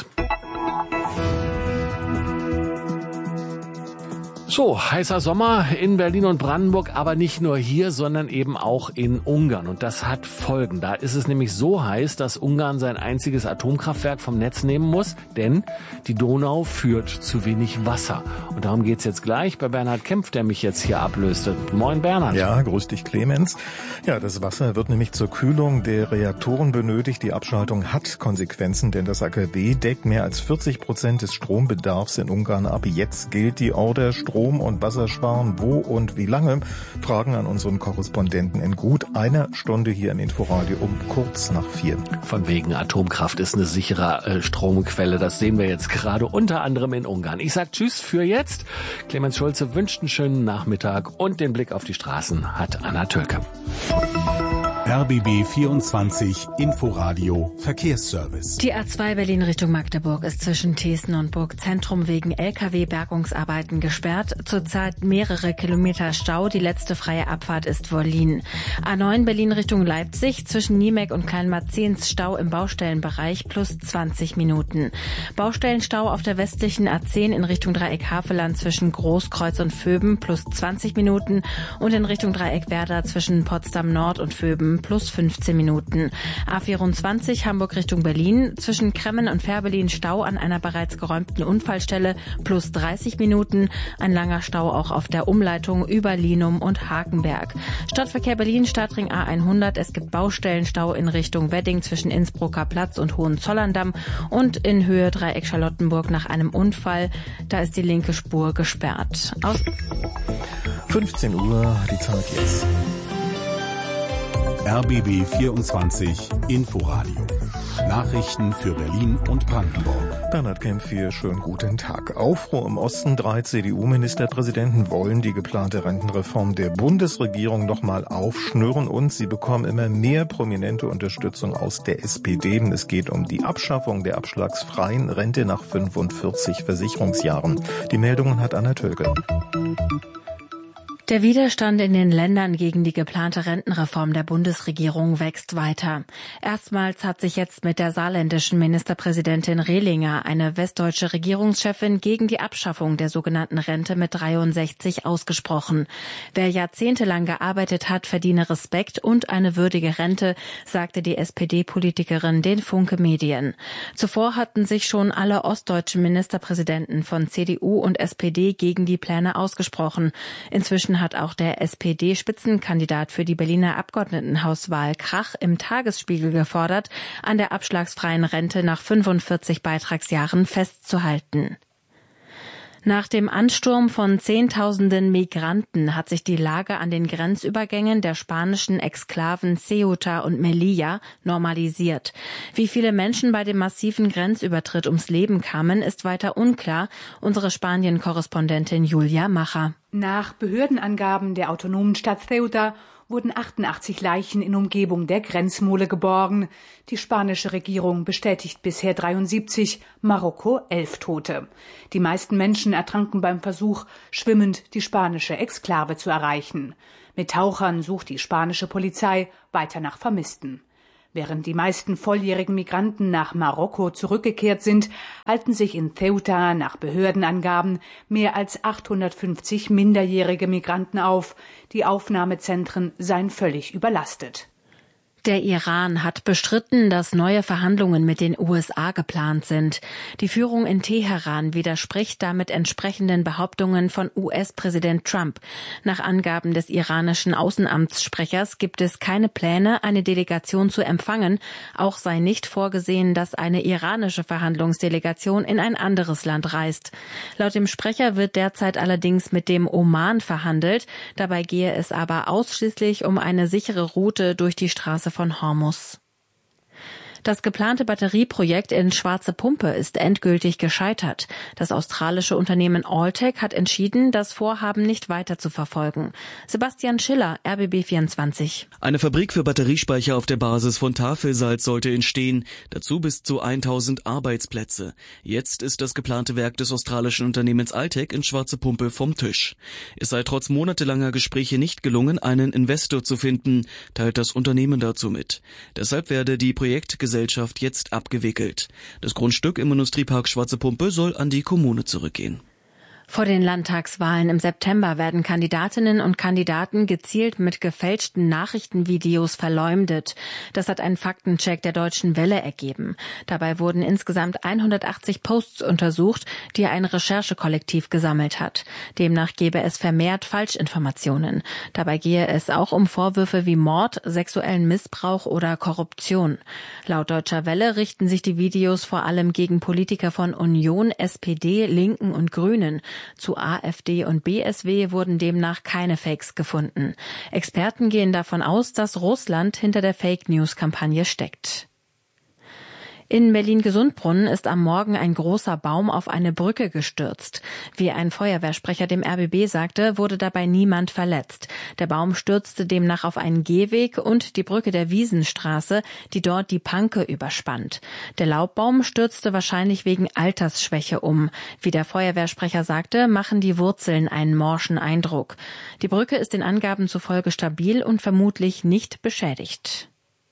So, heißer Sommer in Berlin und Brandenburg, aber nicht nur hier, sondern eben auch in Ungarn. Und das hat Folgen. Da ist es nämlich so heiß, dass Ungarn sein einziges Atomkraftwerk vom Netz nehmen muss, denn die Donau führt zu wenig Wasser. Und darum geht's jetzt gleich bei Bernhard Kempf, der mich jetzt hier ablöste. Moin Bernhard. Ja, grüß dich Clemens. Ja, das Wasser wird nämlich zur Kühlung der Reaktoren benötigt. Die Abschaltung hat Konsequenzen, denn das AKW deckt mehr als 40% des Strombedarfs in Ungarn ab. Jetzt gilt die Order Strom und Wasser sparen. Wo und wie lange? Fragen an unseren Korrespondenten in gut einer Stunde hier im Inforadio um kurz nach 4. Von wegen Atomkraft ist eine sichere Stromquelle. Das sehen wir jetzt gerade unter anderem in Ungarn. Ich sag Tschüss für jetzt. Clemens Schulze wünscht einen schönen Nachmittag und den Blick auf die Straßen hat Anna Tölke. RBB 24 Inforadio Verkehrsservice. Die A2 Berlin Richtung Magdeburg ist zwischen Thesen und Burgzentrum wegen LKW-Bergungsarbeiten gesperrt. Zurzeit mehrere Kilometer Stau. Die letzte freie Abfahrt ist Wollin. A9 Berlin Richtung Leipzig zwischen Niemek und Kleinmarzens Stau im Baustellenbereich plus 20 Minuten. Baustellenstau auf der westlichen A10 in Richtung Dreieck Havelland zwischen Großkreuz und Vöben plus 20 Minuten und in Richtung Dreieck Werder zwischen Potsdam Nord und Vöben plus 15 Minuten. A24 Hamburg Richtung Berlin zwischen Kremmen und Fährberlin Stau an einer bereits geräumten Unfallstelle plus 30 Minuten. Ein langer Stau auch auf der Umleitung über Linum und Hakenberg. Stadtverkehr Berlin Stadtring A100. Es gibt Baustellenstau in Richtung Wedding zwischen Innsbrucker Platz und Hohenzollern-Damm und in Höhe Dreieck Charlottenburg nach einem Unfall. Da ist die linke Spur gesperrt. 15 Uhr, die Zeit jetzt. RBB 24 Inforadio. Nachrichten für Berlin und Brandenburg. Bernhard Kempf hier, schönen guten Tag. Aufruhr im Osten. 3 CDU-Ministerpräsidenten wollen die geplante Rentenreform der Bundesregierung nochmal aufschnüren und sie bekommen immer mehr prominente Unterstützung aus der SPD. Es geht um die Abschaffung der abschlagsfreien Rente nach 45 Versicherungsjahren. Die Meldungen hat Anna Tölke. Der Widerstand in den Ländern gegen die geplante Rentenreform der Bundesregierung wächst weiter. Erstmals hat sich jetzt mit der saarländischen Ministerpräsidentin Rehlinger eine westdeutsche Regierungschefin gegen die Abschaffung der sogenannten Rente mit 63 ausgesprochen. Wer jahrzehntelang gearbeitet hat, verdiene Respekt und eine würdige Rente, sagte die SPD-Politikerin den Funke Medien. Zuvor hatten sich schon alle ostdeutschen Ministerpräsidenten von CDU und SPD gegen die Pläne ausgesprochen. Inzwischen Grünen hat auch der SPD-Spitzenkandidat für die Berliner Abgeordnetenhauswahl Krach im Tagesspiegel gefordert, an der abschlagsfreien Rente nach 45 Beitragsjahren festzuhalten. Nach dem Ansturm von Zehntausenden Migranten hat sich die Lage an den Grenzübergängen der spanischen Exklaven Ceuta und Melilla normalisiert. Wie viele Menschen bei dem massiven Grenzübertritt ums Leben kamen, ist weiter unklar. Unsere Spanien-Korrespondentin Julia Macher. Nach Behördenangaben der autonomen Stadt Ceuta wurden 88 Leichen in Umgebung der Grenzmole geborgen. Die spanische Regierung bestätigt bisher 73, Marokko 11 Tote. Die meisten Menschen ertranken beim Versuch, schwimmend die spanische Exklave zu erreichen. Mit Tauchern sucht die spanische Polizei weiter nach Vermissten. Während die meisten volljährigen Migranten nach Marokko zurückgekehrt sind, halten sich in Ceuta nach Behördenangaben mehr als 850 minderjährige Migranten auf. Die Aufnahmezentren seien völlig überlastet. Der Iran hat bestritten, dass neue Verhandlungen mit den USA geplant sind. Die Führung in Teheran widerspricht damit entsprechenden Behauptungen von US-Präsident Trump. Nach Angaben des iranischen Außenamtssprechers gibt es keine Pläne, eine Delegation zu empfangen. Auch sei nicht vorgesehen, dass eine iranische Verhandlungsdelegation in ein anderes Land reist. Laut dem Sprecher wird derzeit allerdings mit dem Oman verhandelt. Dabei gehe es aber ausschließlich um eine sichere Route durch die Straße von Hormuz. Das geplante Batterieprojekt in Schwarze Pumpe ist endgültig gescheitert. Das australische Unternehmen Alltech hat entschieden, das Vorhaben nicht weiter zu verfolgen. Sebastian Schiller, RBB24. Eine Fabrik für Batteriespeicher auf der Basis von Tafelsalz sollte entstehen, dazu bis zu 1000 Arbeitsplätze. Jetzt ist das geplante Werk des australischen Unternehmens Alltech in Schwarze Pumpe vom Tisch. Es sei trotz monatelanger Gespräche nicht gelungen, einen Investor zu finden, teilt das Unternehmen dazu mit. Deshalb werde die Projektgesellschaft jetzt abgewickelt. Das Grundstück im Industriepark Schwarze Pumpe soll an die Kommune zurückgehen. Vor den Landtagswahlen im September werden Kandidatinnen und Kandidaten gezielt mit gefälschten Nachrichtenvideos verleumdet. Das hat ein Faktencheck der Deutschen Welle ergeben. Dabei wurden insgesamt 180 Posts untersucht, die ein Recherchekollektiv gesammelt hat. Demnach gebe es vermehrt Falschinformationen. Dabei gehe es auch um Vorwürfe wie Mord, sexuellen Missbrauch oder Korruption. Laut Deutscher Welle richten sich die Videos vor allem gegen Politiker von Union, SPD, Linken und Grünen. Zu AfD und BSW wurden demnach keine Fakes gefunden. Experten gehen davon aus, dass Russland hinter der Fake-News-Kampagne steckt. In Berlin-Gesundbrunnen ist am Morgen ein großer Baum auf eine Brücke gestürzt. Wie ein Feuerwehrsprecher dem RBB sagte, wurde dabei niemand verletzt. Der Baum stürzte demnach auf einen Gehweg und die Brücke der Wiesenstraße, die dort die Panke überspannt. Der Laubbaum stürzte wahrscheinlich wegen Altersschwäche um. Wie der Feuerwehrsprecher sagte, machen die Wurzeln einen morschen Eindruck. Die Brücke ist den Angaben zufolge stabil und vermutlich nicht beschädigt.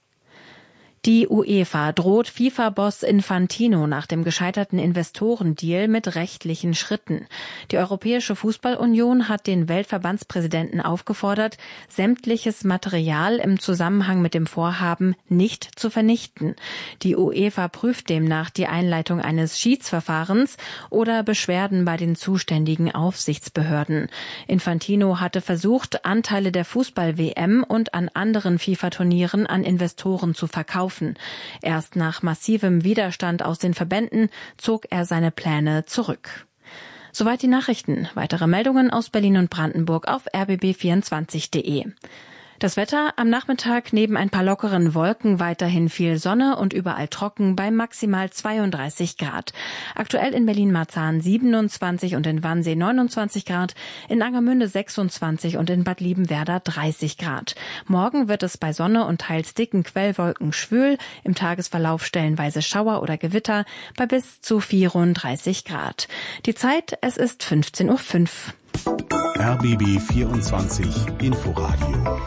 Die UEFA droht FIFA-Boss Infantino nach dem gescheiterten Investorendeal mit rechtlichen Schritten. Die Europäische Fußballunion hat den Weltverbandspräsidenten aufgefordert, sämtliches Material im Zusammenhang mit dem Vorhaben nicht zu vernichten. Die UEFA prüft demnach die Einleitung eines Schiedsverfahrens oder Beschwerden bei den zuständigen Aufsichtsbehörden. Infantino hatte versucht, Anteile der Fußball-WM und an anderen FIFA-Turnieren an Investoren zu verkaufen. Erst nach massivem Widerstand aus den Verbänden zog er seine Pläne zurück. Soweit die Nachrichten. Weitere Meldungen aus Berlin und Brandenburg auf rbb24.de. Das Wetter am Nachmittag neben ein paar lockeren Wolken weiterhin viel Sonne und überall trocken bei maximal 32 Grad. Aktuell in Berlin-Marzahn 27 und in Wannsee 29 Grad, in Angermünde 26 und in Bad Liebenwerda 30 Grad. Morgen wird es bei Sonne und teils dicken Quellwolken schwül, im Tagesverlauf stellenweise Schauer oder Gewitter bei bis zu 34 Grad. Die Zeit, es ist 15:05 Uhr. RBB 24 Inforadio.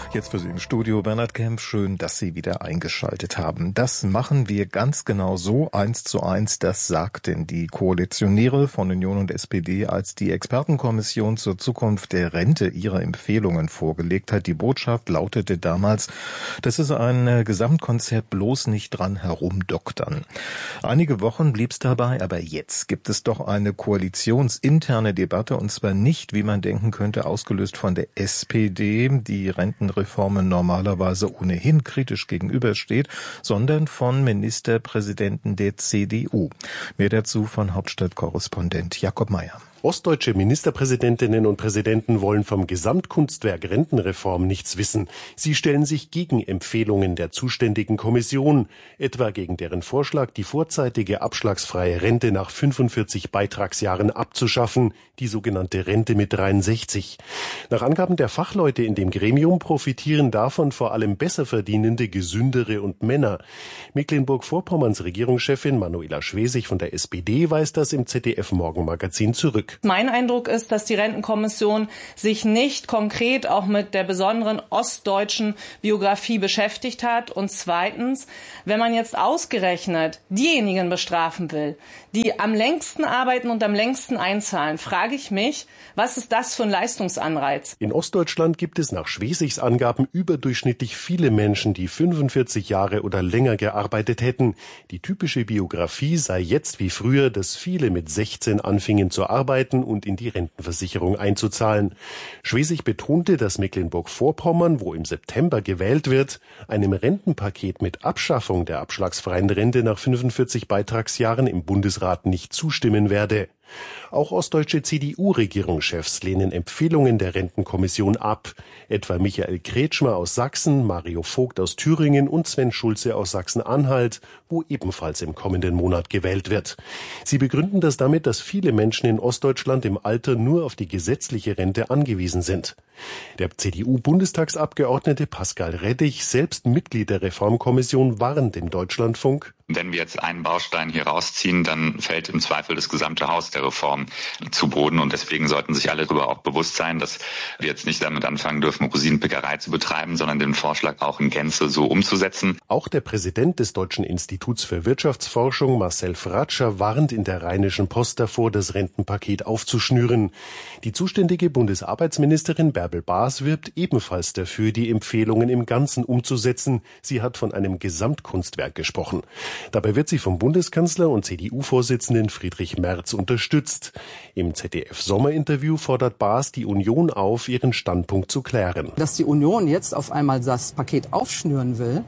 Jetzt für Sie im Studio Bernhard Kempf. Schön, dass Sie wieder eingeschaltet haben. Das machen wir ganz genau so, 1:1. Das sagten die Koalitionäre von Union und SPD, als die Expertenkommission zur Zukunft der Rente ihre Empfehlungen vorgelegt hat. Die Botschaft lautete damals, das ist ein Gesamtkonzept, bloß nicht dran herumdoktern. Einige Wochen blieb's dabei, aber jetzt gibt es doch eine koalitionsinterne Debatte, und zwar nicht, wie man denken könnte, ausgelöst von der SPD, die Rentenreformen normalerweise ohnehin kritisch gegenübersteht, sondern von Ministerpräsidenten der CDU. Mehr dazu von Hauptstadtkorrespondent Jakob Mayer. Ostdeutsche Ministerpräsidentinnen und Präsidenten wollen vom Gesamtkunstwerk Rentenreform nichts wissen. Sie stellen sich gegen Empfehlungen der zuständigen Kommission, etwa gegen deren Vorschlag, die vorzeitige abschlagsfreie Rente nach 45 Beitragsjahren abzuschaffen, die sogenannte Rente mit 63. Nach Angaben der Fachleute in dem Gremium profitieren davon vor allem Besserverdienende, Gesündere und Männer. Mecklenburg-Vorpommerns Regierungschefin Manuela Schwesig von der SPD weist das im ZDF-Morgenmagazin zurück. Mein Eindruck ist, dass die Rentenkommission sich nicht konkret auch mit der besonderen ostdeutschen Biografie beschäftigt hat. Und zweitens, wenn man jetzt ausgerechnet diejenigen bestrafen will, die am längsten arbeiten und am längsten einzahlen, frage ich mich, was ist das für ein Leistungsanreiz? In Ostdeutschland gibt es nach Schwesigs Angaben überdurchschnittlich viele Menschen, die 45 Jahre oder länger gearbeitet hätten. Die typische Biografie sei jetzt wie früher, dass viele mit 16 anfingen zu arbeiten und in die Rentenversicherung einzuzahlen. Schwesig betonte, dass Mecklenburg-Vorpommern, wo im September gewählt wird, einem Rentenpaket mit Abschaffung der abschlagsfreien Rente nach 45 Beitragsjahren im Bundesrat nicht zustimmen werde. Auch ostdeutsche CDU-Regierungschefs lehnen Empfehlungen der Rentenkommission ab, etwa Michael Kretschmer aus Sachsen, Mario Vogt aus Thüringen und Sven Schulze aus Sachsen-Anhalt, wo ebenfalls im kommenden Monat gewählt wird. Sie begründen das damit, dass viele Menschen in Ostdeutschland im Alter nur auf die gesetzliche Rente angewiesen sind. Der CDU-Bundestagsabgeordnete Pascal Reddich, selbst Mitglied der Reformkommission, warnt im Deutschlandfunk: Wenn wir jetzt einen Baustein hier rausziehen, dann fällt im Zweifel das gesamte Haus der Reform zu Boden. Und deswegen sollten sich alle darüber auch bewusst sein, dass wir jetzt nicht damit anfangen dürfen, Rosinenpickerei zu betreiben, sondern den Vorschlag auch in Gänze so umzusetzen. Auch der Präsident des Deutschen Instituts für Wirtschaftsforschung, Marcel Fratscher, warnt in der Rheinischen Post davor, das Rentenpaket aufzuschnüren. Die zuständige Bundesarbeitsministerin Bärbel Baas wirbt ebenfalls dafür, die Empfehlungen im Ganzen umzusetzen. Sie hat von einem Gesamtkunstwerk gesprochen. Dabei wird sie vom Bundeskanzler und CDU-Vorsitzenden Friedrich Merz unterstützt. Im ZDF-Sommerinterview fordert Baas die Union auf, ihren Standpunkt zu klären. Dass die Union jetzt auf einmal das Paket aufschnüren will,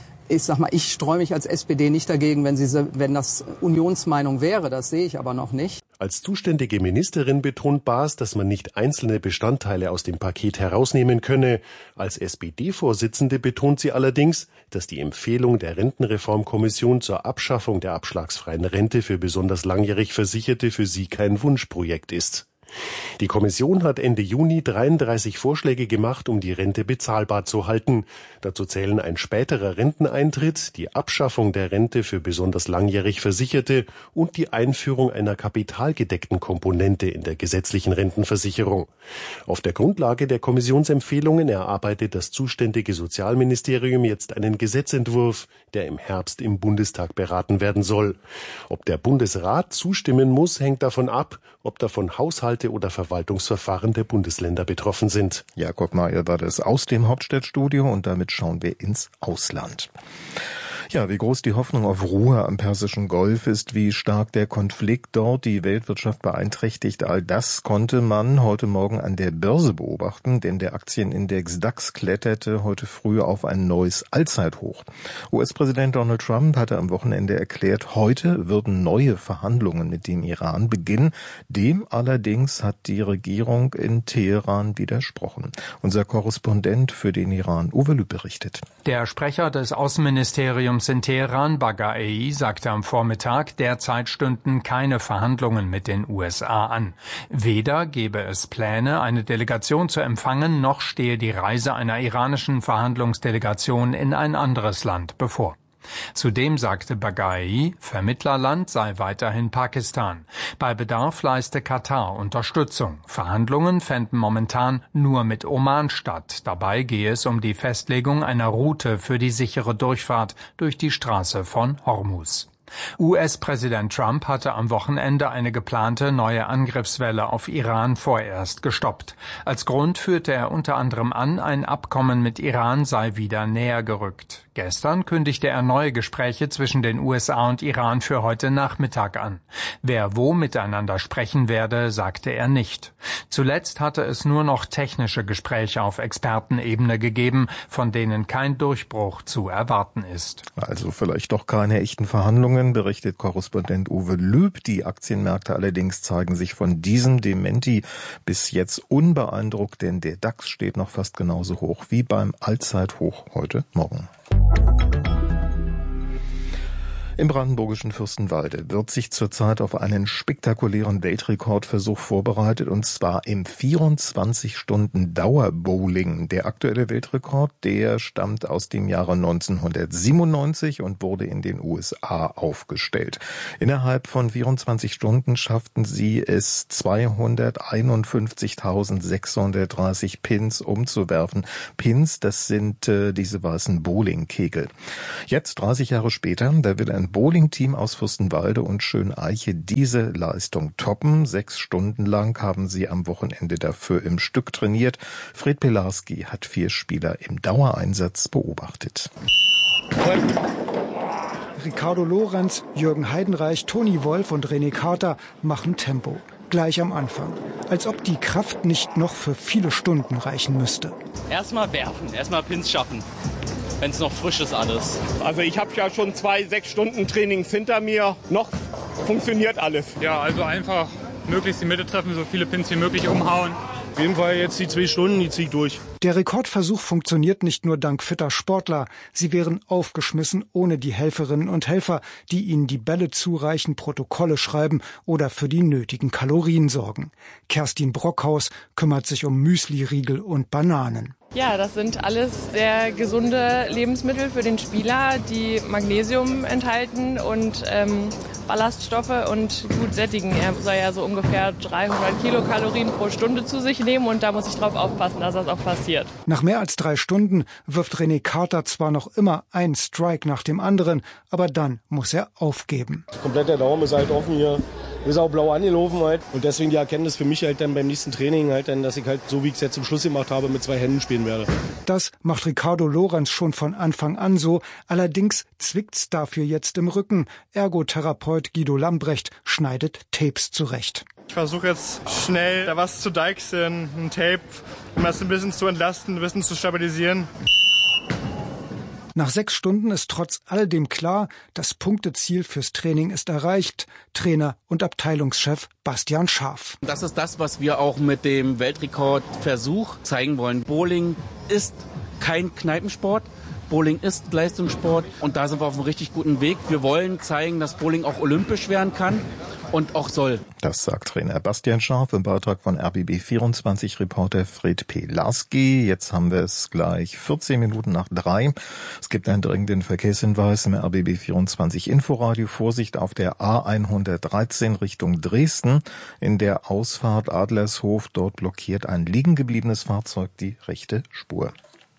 ich streue mich als SPD nicht dagegen, wenn das Unionsmeinung wäre, das sehe ich aber noch nicht. Als zuständige Ministerin betont Baas, dass man nicht einzelne Bestandteile aus dem Paket herausnehmen könne. Als SPD-Vorsitzende betont sie allerdings, dass die Empfehlung der Rentenreformkommission zur Abschaffung der abschlagsfreien Rente für besonders langjährig Versicherte für sie kein Wunschprojekt ist. Die Kommission hat Ende Juni 33 Vorschläge gemacht, um die Rente bezahlbar zu halten. Dazu zählen ein späterer Renteneintritt, die Abschaffung der Rente für besonders langjährig Versicherte und die Einführung einer kapitalgedeckten Komponente in der gesetzlichen Rentenversicherung. Auf der Grundlage der Kommissionsempfehlungen erarbeitet das zuständige Sozialministerium jetzt einen Gesetzentwurf, der im Herbst im Bundestag beraten werden soll. Ob der Bundesrat zustimmen muss, hängt davon ab, ob davon Haushalte oder Verwaltungsverfahren der Bundesländer betroffen sind. Jakob Mayer war das aus dem Hauptstadtstudio, und damit schauen wir ins Ausland. Ja, wie groß die Hoffnung auf Ruhe am Persischen Golf ist, wie stark der Konflikt dort die Weltwirtschaft beeinträchtigt, all das konnte man heute Morgen an der Börse beobachten, denn der Aktienindex DAX kletterte heute früh auf ein neues Allzeithoch. US-Präsident Donald Trump hatte am Wochenende erklärt, heute würden neue Verhandlungen mit dem Iran beginnen. Dem allerdings hat die Regierung in Teheran widersprochen. Unser Korrespondent für den Iran, Uwe Lüb, berichtet. Der Sprecher des Außenministeriums in Teheran, Baghai, sagte am Vormittag, derzeit stünden keine Verhandlungen mit den USA an. Weder gebe es Pläne, eine Delegation zu empfangen, noch stehe die Reise einer iranischen Verhandlungsdelegation in ein anderes Land bevor. Zudem sagte Baghai, Vermittlerland sei weiterhin Pakistan. Bei Bedarf leiste Katar Unterstützung. Verhandlungen fänden momentan nur mit Oman statt. Dabei gehe es um die Festlegung einer Route für die sichere Durchfahrt durch die Straße von Hormuz. US-Präsident Trump hatte am Wochenende eine geplante neue Angriffswelle auf Iran vorerst gestoppt. Als Grund führte er unter anderem an, ein Abkommen mit Iran sei wieder näher gerückt. Gestern kündigte er neue Gespräche zwischen den USA und Iran für heute Nachmittag an. Wer wo miteinander sprechen werde, sagte er nicht. Zuletzt hatte es nur noch technische Gespräche auf Expertenebene gegeben, von denen kein Durchbruch zu erwarten ist. Also vielleicht doch keine echten Verhandlungen, berichtet Korrespondent Uwe Lüb. Die Aktienmärkte allerdings zeigen sich von diesem Dementi bis jetzt unbeeindruckt, denn der DAX steht noch fast genauso hoch wie beim Allzeithoch heute Morgen. Im brandenburgischen Fürstenwalde wird sich zurzeit auf einen spektakulären Weltrekordversuch vorbereitet, und zwar im 24-Stunden-Dauerbowling. Der aktuelle Weltrekord, der stammt aus dem Jahre 1997 und wurde in den USA aufgestellt. Innerhalb von 24 Stunden schafften sie es, 251.630 Pins umzuwerfen. Pins, das sind diese weißen Bowlingkegel. Jetzt, 30 Jahre später, da will ein Bowling-Team aus Fürstenwalde und Schöneiche diese Leistung toppen. 6 Stunden lang haben sie am Wochenende dafür im Stück trainiert. Fred Pelarski hat 4 Spieler im Dauereinsatz beobachtet. Ricardo Lorenz, Jürgen Heidenreich, Toni Wolf und René Carter machen Tempo. Gleich am Anfang. Als ob die Kraft nicht noch für viele Stunden reichen müsste. Erstmal werfen, erstmal Pins schaffen. Wenn es noch frisch ist alles. Also ich habe ja schon 2 6-Stunden-Trainings hinter mir. Noch funktioniert alles. Ja, also einfach möglichst die Mitte treffen, so viele Pins wie möglich umhauen. Auf jeden Fall jetzt die 2 Stunden, die ziehe ich durch. Der Rekordversuch funktioniert nicht nur dank fitter Sportler. Sie wären aufgeschmissen ohne die Helferinnen und Helfer, die ihnen die Bälle zureichen, Protokolle schreiben oder für die nötigen Kalorien sorgen. Kerstin Brockhaus kümmert sich um Müsli-Riegel und Bananen. Ja, das sind alles sehr gesunde Lebensmittel für den Spieler, die Magnesium enthalten und Ballaststoffe und gut sättigen. Er soll ja so ungefähr 300 Kilokalorien pro Stunde zu sich nehmen, und da muss ich drauf aufpassen, dass das auch passiert. Nach mehr als 3 Stunden wirft René Carter zwar noch immer einen Strike nach dem anderen, aber dann muss er aufgeben. Komplett der Daumen ist halt offen hier. Ist auch blau angelaufen halt. Und deswegen die Erkenntnis für mich halt dann beim nächsten Training halt dann, dass ich halt, so wie ich es jetzt zum Schluss gemacht habe, mit 2 Händen spielen werde. Das macht Ricardo Lorenz schon von Anfang an so. Allerdings zwickt's dafür jetzt im Rücken. Ergotherapeut Guido Lambrecht schneidet Tapes zurecht. Ich versuche jetzt schnell da was zu deichseln, ein Tape, um das ein bisschen zu entlasten, ein bisschen zu stabilisieren. Nach 6 Stunden ist trotz alledem klar, das Punkteziel fürs Training ist erreicht. Trainer und Abteilungschef Bastian Scharf. Das ist das, was wir auch mit dem Weltrekordversuch zeigen wollen. Bowling ist kein Kneipensport. Bowling ist Leistungssport, und da sind wir auf einem richtig guten Weg. Wir wollen zeigen, dass Bowling auch olympisch werden kann und auch soll. Das sagt Trainer Bastian Scharf im Beitrag von RBB24-Reporter Fred Pelarski. Jetzt haben wir es gleich 14 Minuten nach 3. Es gibt einen dringenden Verkehrshinweis im RBB24 Inforadio. Vorsicht auf der A113 Richtung Dresden. In der Ausfahrt Adlershof, dort blockiert ein liegen gebliebenes Fahrzeug die rechte Spur.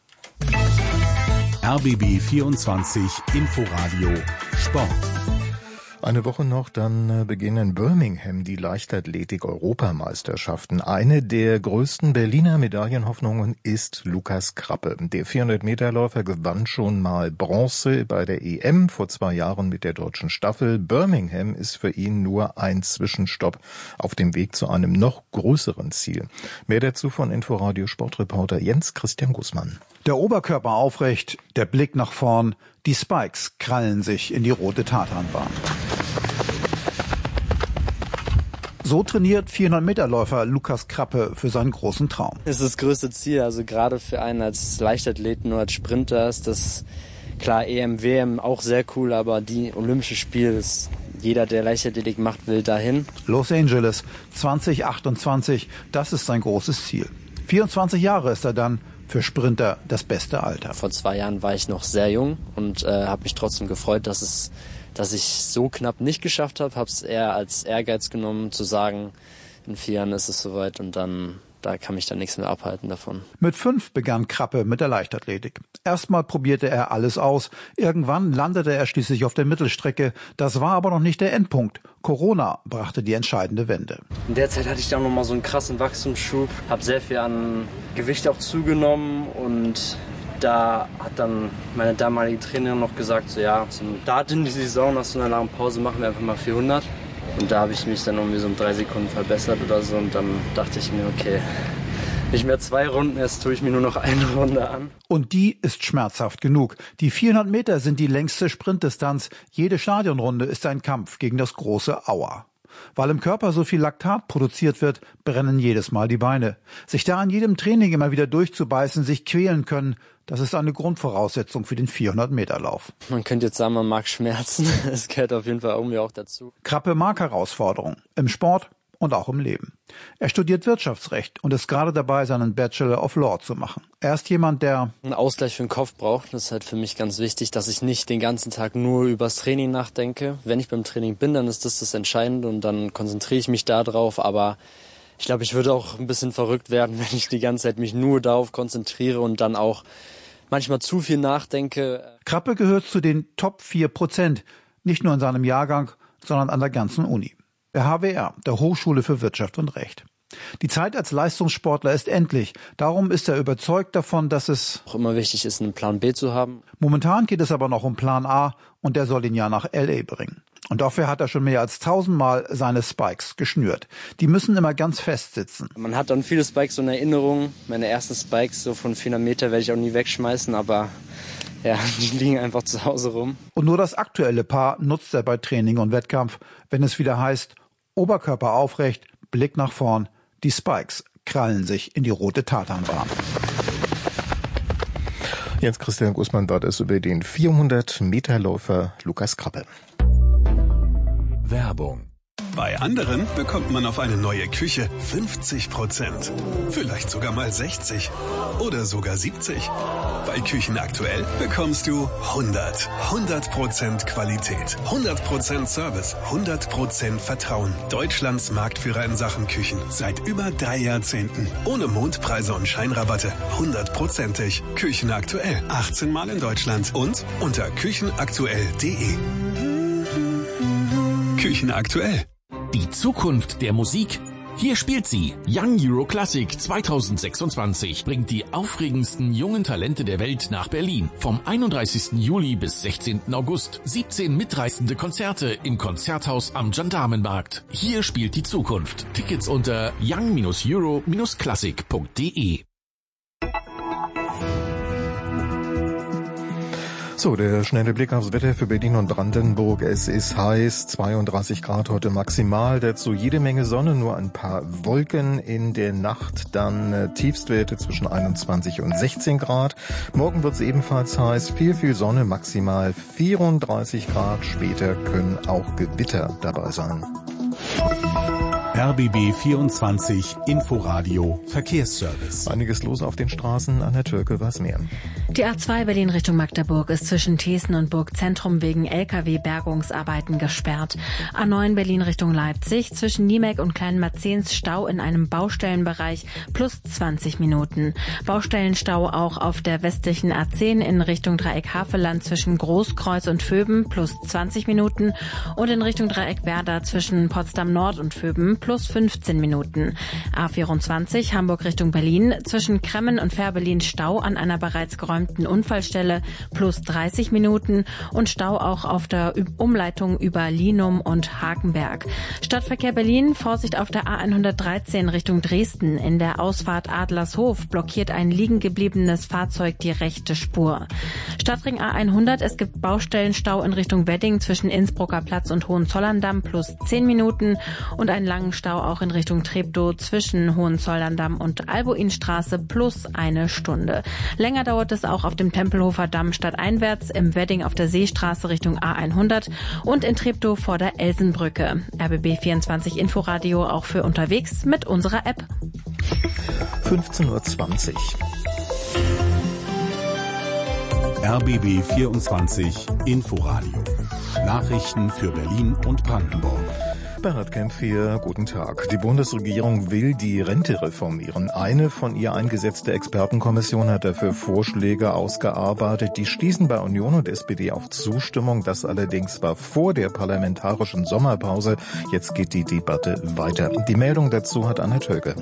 RBB24 Inforadio Sport. Eine Woche noch, dann beginnen in Birmingham die Leichtathletik-Europameisterschaften. Eine der größten Berliner Medaillenhoffnungen ist Lukas Krappe. Der 400-Meter-Läufer gewann schon mal Bronze bei der EM vor 2 Jahren mit der deutschen Staffel. Birmingham ist für ihn nur ein Zwischenstopp auf dem Weg zu einem noch größeren Ziel. Mehr dazu von Inforadio Sportreporter Jens Christian Gußmann. Der Oberkörper aufrecht, der Blick nach vorn, die Spikes krallen sich in die rote Tatanbahn. So trainiert 400-Meter-Läufer Lukas Krappe für seinen großen Traum. Das ist das größte Ziel, also gerade für einen als Leichtathleten oder als Sprinter ist das klar, EM, WM auch sehr cool, aber die Olympische Spiele ist jeder, der Leichtathletik macht, will dahin. Los Angeles 2028, das ist sein großes Ziel. 24 Jahre ist er dann. Für Sprinter das beste Alter. Vor 2 Jahren war ich noch sehr jung und habe mich trotzdem gefreut, dass ich so knapp nicht geschafft habe. Habe es eher als Ehrgeiz genommen, zu sagen, in 4 Jahren ist es soweit und dann da kann mich dann nichts mehr abhalten davon. Mit 5 begann Krappe mit der Leichtathletik. Erstmal probierte er alles aus. Irgendwann landete er schließlich auf der Mittelstrecke. Das war aber noch nicht der Endpunkt. Corona brachte die entscheidende Wende. In der Zeit hatte ich dann nochmal so einen krassen Wachstumsschub. Habe sehr viel an Gewicht auch zugenommen und da hat dann meine damalige Trainerin noch gesagt, so ja, zum Start in die Saison, nach so einer langen Pause machen wir einfach mal 400. Und da habe ich mich dann irgendwie so um 3 Sekunden verbessert oder so und dann dachte ich mir, okay, nicht mehr 2 Runden, jetzt tue ich mir nur noch 1 Runde an. Und die ist schmerzhaft genug. Die 400 Meter sind die längste Sprintdistanz. Jede Stadionrunde ist ein Kampf gegen das große Aua. Weil im Körper so viel Laktat produziert wird, brennen jedes Mal die Beine. Sich da an jedem Training immer wieder durchzubeißen, sich quälen können, das ist eine Grundvoraussetzung für den 400-Meter-Lauf. Man könnte jetzt sagen, man mag Schmerzen. Es gehört auf jeden Fall irgendwie auch dazu. Krappe mag Herausforderungen. Im Sport und auch im Leben. Er studiert Wirtschaftsrecht und ist gerade dabei, seinen Bachelor of Law zu machen. Er ist jemand, der einen Ausgleich für den Kopf braucht. Das ist halt für mich ganz wichtig, dass ich nicht den ganzen Tag nur übers Training nachdenke. Wenn ich beim Training bin, dann ist das Entscheidende und dann konzentriere ich mich da drauf. Aber ich glaube, ich würde auch ein bisschen verrückt werden, wenn ich die ganze Zeit mich nur darauf konzentriere und dann auch manchmal zu viel nachdenke. Krappe gehört zu den Top 4%, nicht nur in seinem Jahrgang, sondern an der ganzen Uni. Der HWR, der Hochschule für Wirtschaft und Recht. Die Zeit als Leistungssportler ist endlich. Darum ist er überzeugt davon, dass es auch immer wichtig ist, einen Plan B zu haben. Momentan geht es aber noch um Plan A und der soll ihn ja nach L.A. bringen. Und dafür hat er schon mehr als 1000-mal seine Spikes geschnürt. Die müssen immer ganz fest sitzen. Man hat dann viele Spikes so in Erinnerung. Meine ersten Spikes so von 400 Meter werde ich auch nie wegschmeißen, aber ja, die liegen einfach zu Hause rum. Und nur das aktuelle Paar nutzt er bei Training und Wettkampf, wenn es wieder heißt, Oberkörper aufrecht, Blick nach vorn, die Spikes krallen sich in die rote Tatanbahn. Jens Christian Gußmann war das über den 400-Meter-Läufer Lukas Krappe. Werbung. Bei anderen bekommt man auf eine neue Küche 50%. Vielleicht sogar mal 60 oder sogar 70. Bei Küchen aktuell bekommst du 100% Qualität, 100% Service, 100% Vertrauen. Deutschlands Marktführer in Sachen Küchen seit über 3 Jahrzehnten. Ohne Mondpreise und Scheinrabatte. 100%ig. Küchen aktuell. 18 Mal in Deutschland und unter küchenaktuell.de. Küchen aktuell. Die Zukunft der Musik? Hier spielt sie. Young Euro Classic 2026 bringt die aufregendsten jungen Talente der Welt nach Berlin. Vom 31. Juli bis 16. August. 17 mitreißende Konzerte im Konzerthaus am Gendarmenmarkt. Hier spielt die Zukunft. Tickets unter young-euro-classic.de. So, der schnelle Blick aufs Wetter für Berlin und Brandenburg. Es ist heiß, 32 Grad heute maximal, dazu jede Menge Sonne, nur ein paar Wolken in der Nacht, dann Tiefstwerte zwischen 21 und 16 Grad. Morgen wird es ebenfalls heiß, viel Sonne, maximal 34 Grad, später können auch Gewitter dabei sein. RBB 24 Inforadio Verkehrsservice. Einiges los auf den Straßen. An der Türke was mehr. Die A2 Berlin Richtung Magdeburg ist zwischen Thesen und Burgzentrum wegen LKW-Bergungsarbeiten gesperrt. A9 Berlin Richtung Leipzig zwischen Niemek und Kleinmarzens Stau in einem Baustellenbereich plus 20 Minuten. Baustellenstau auch auf der westlichen A10 in Richtung Dreieck Havelland zwischen Großkreuz und Vöben plus 20 Minuten und in Richtung Dreieck Werder zwischen Potsdam Nord und Vöben plus 15 Minuten. A24 Hamburg Richtung Berlin zwischen Kremmen und Fährberlin Stau an einer bereits geräumten Unfallstelle plus 30 Minuten und Stau auch auf der Umleitung über Linum und Hakenberg. Stadtverkehr Berlin, Vorsicht auf der A113 Richtung Dresden. In der Ausfahrt Adlershof blockiert ein liegen gebliebenes Fahrzeug die rechte Spur. Stadtring A100, es gibt Baustellenstau in Richtung Wedding zwischen Innsbrucker Platz und Hohenzollern-Damm plus 10 Minuten und einen langen Stau auch in Richtung Treptow zwischen Hohenzollern-Damm und Albuinstraße plus 1 Stunde. Länger dauert es auch auf dem Tempelhofer Damm stadteinwärts, im Wedding auf der Seestraße Richtung A100 und in Treptow vor der Elsenbrücke. RBB 24 Inforadio auch für unterwegs mit unserer App. 15:20 Uhr. RBB 24 Inforadio. Nachrichten für Berlin und Brandenburg. Berat Kempf hier, guten Tag. Die Bundesregierung will die Rente reformieren. Eine von ihr eingesetzte Expertenkommission hat dafür Vorschläge ausgearbeitet. Die stießen bei Union und SPD auf Zustimmung. Das allerdings war vor der parlamentarischen Sommerpause. Jetzt geht die Debatte weiter. Die Meldung dazu hat Anna Tölke.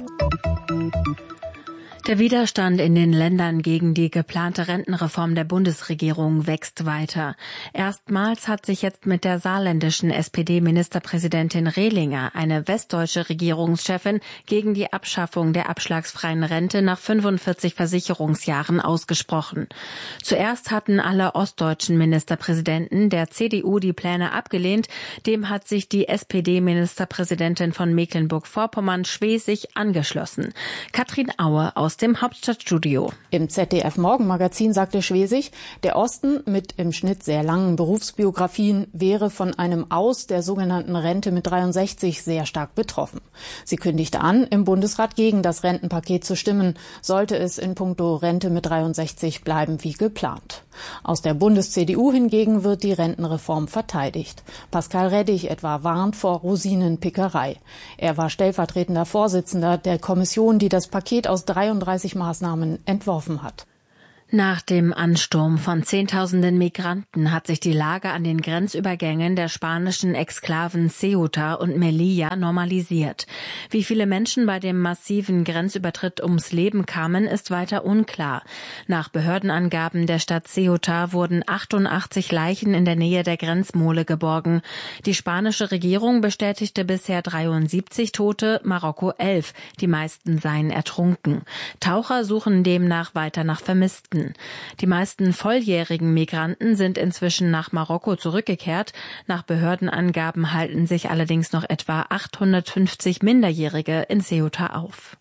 Der Widerstand in den Ländern gegen die geplante Rentenreform der Bundesregierung wächst weiter. Erstmals hat sich jetzt mit der saarländischen SPD-Ministerpräsidentin Rehlinger eine westdeutsche Regierungschefin gegen die Abschaffung der abschlagsfreien Rente nach 45 Versicherungsjahren ausgesprochen. Zuerst hatten alle ostdeutschen Ministerpräsidenten der CDU die Pläne abgelehnt. Dem hat sich die SPD-Ministerpräsidentin von Mecklenburg-Vorpommern Schwesig angeschlossen. Katrin Aue aus dem Hauptstadtstudio. Im ZDF-Morgenmagazin sagte Schwesig, der Osten mit im Schnitt sehr langen Berufsbiografien wäre von einem Aus der sogenannten Rente mit 63 sehr stark betroffen. Sie kündigte an, im Bundesrat gegen das Rentenpaket zu stimmen, sollte es in puncto Rente mit 63 bleiben wie geplant. Aus der Bundes-CDU hingegen wird die Rentenreform verteidigt. Pascal Reddig etwa warnt vor Rosinenpickerei. Er war stellvertretender Vorsitzender der Kommission, die das Paket aus 33 Maßnahmen entworfen hat. Nach dem Ansturm von Zehntausenden Migranten hat sich die Lage an den Grenzübergängen der spanischen Exklaven Ceuta und Melilla normalisiert. Wie viele Menschen bei dem massiven Grenzübertritt ums Leben kamen, ist weiter unklar. Nach Behördenangaben der Stadt Ceuta wurden 88 Leichen in der Nähe der Grenzmole geborgen. Die spanische Regierung bestätigte bisher 73 Tote, Marokko 11. Die meisten seien ertrunken. Taucher suchen demnach weiter nach Vermissten. Die meisten volljährigen Migranten sind inzwischen nach Marokko zurückgekehrt. Nach Behördenangaben halten sich allerdings noch etwa 850 Minderjährige in Ceuta auf.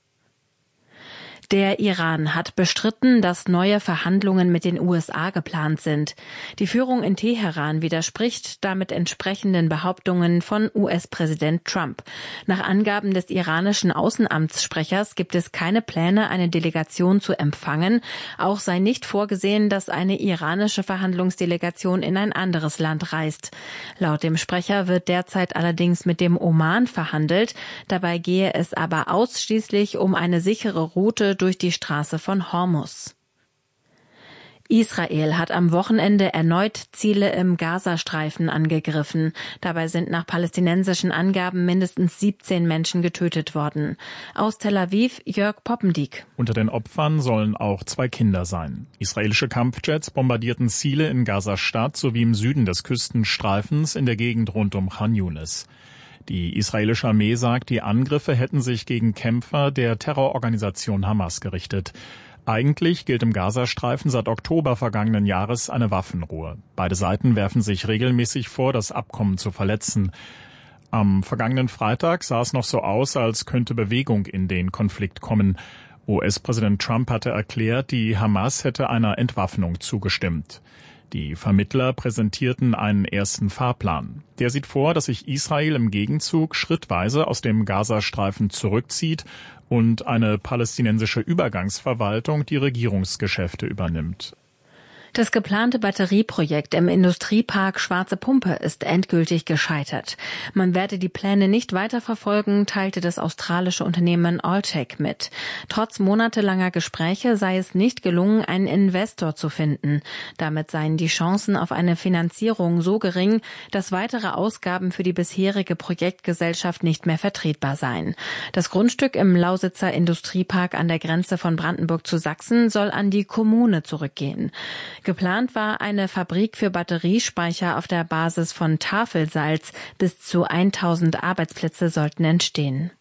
Der Iran hat bestritten, dass neue Verhandlungen mit den USA geplant sind. Die Führung in Teheran widerspricht damit entsprechenden Behauptungen von US-Präsident Trump. Nach Angaben des iranischen Außenamtssprechers gibt es keine Pläne, eine Delegation zu empfangen. Auch sei nicht vorgesehen, dass eine iranische Verhandlungsdelegation in ein anderes Land reist. Laut dem Sprecher wird derzeit allerdings mit dem Oman verhandelt. Dabei gehe es aber ausschließlich um eine sichere Route durch die Straße von Hormuz. Israel hat am Wochenende erneut Ziele im Gazastreifen angegriffen. Dabei sind nach palästinensischen Angaben mindestens 17 Menschen getötet worden. Aus Tel Aviv Jörg Poppendiek. Unter den Opfern sollen auch 2 Kinder sein. Israelische Kampfjets bombardierten Ziele in Gaza-Stadt sowie im Süden des Küstenstreifens in der Gegend rund um Khan Yunis. Die israelische Armee sagt, die Angriffe hätten sich gegen Kämpfer der Terrororganisation Hamas gerichtet. Eigentlich gilt im Gazastreifen seit Oktober vergangenen Jahres eine Waffenruhe. Beide Seiten werfen sich regelmäßig vor, das Abkommen zu verletzen. Am vergangenen Freitag sah es noch so aus, als könnte Bewegung in den Konflikt kommen. US-Präsident Trump hatte erklärt, die Hamas hätte einer Entwaffnung zugestimmt. Die Vermittler präsentierten einen ersten Fahrplan. Der sieht vor, dass sich Israel im Gegenzug schrittweise aus dem Gazastreifen zurückzieht und eine palästinensische Übergangsverwaltung die Regierungsgeschäfte übernimmt. Das geplante Batterieprojekt im Industriepark Schwarze Pumpe ist endgültig gescheitert. Man werde die Pläne nicht weiterverfolgen, teilte das australische Unternehmen Alltech mit. Trotz monatelanger Gespräche sei es nicht gelungen, einen Investor zu finden. Damit seien die Chancen auf eine Finanzierung so gering, dass weitere Ausgaben für die bisherige Projektgesellschaft nicht mehr vertretbar seien. Das Grundstück im Lausitzer Industriepark an der Grenze von Brandenburg zu Sachsen soll an die Kommune zurückgehen. Geplant war eine Fabrik für Batteriespeicher auf der Basis von Tafelsalz. Bis zu 1000 Arbeitsplätze sollten entstehen.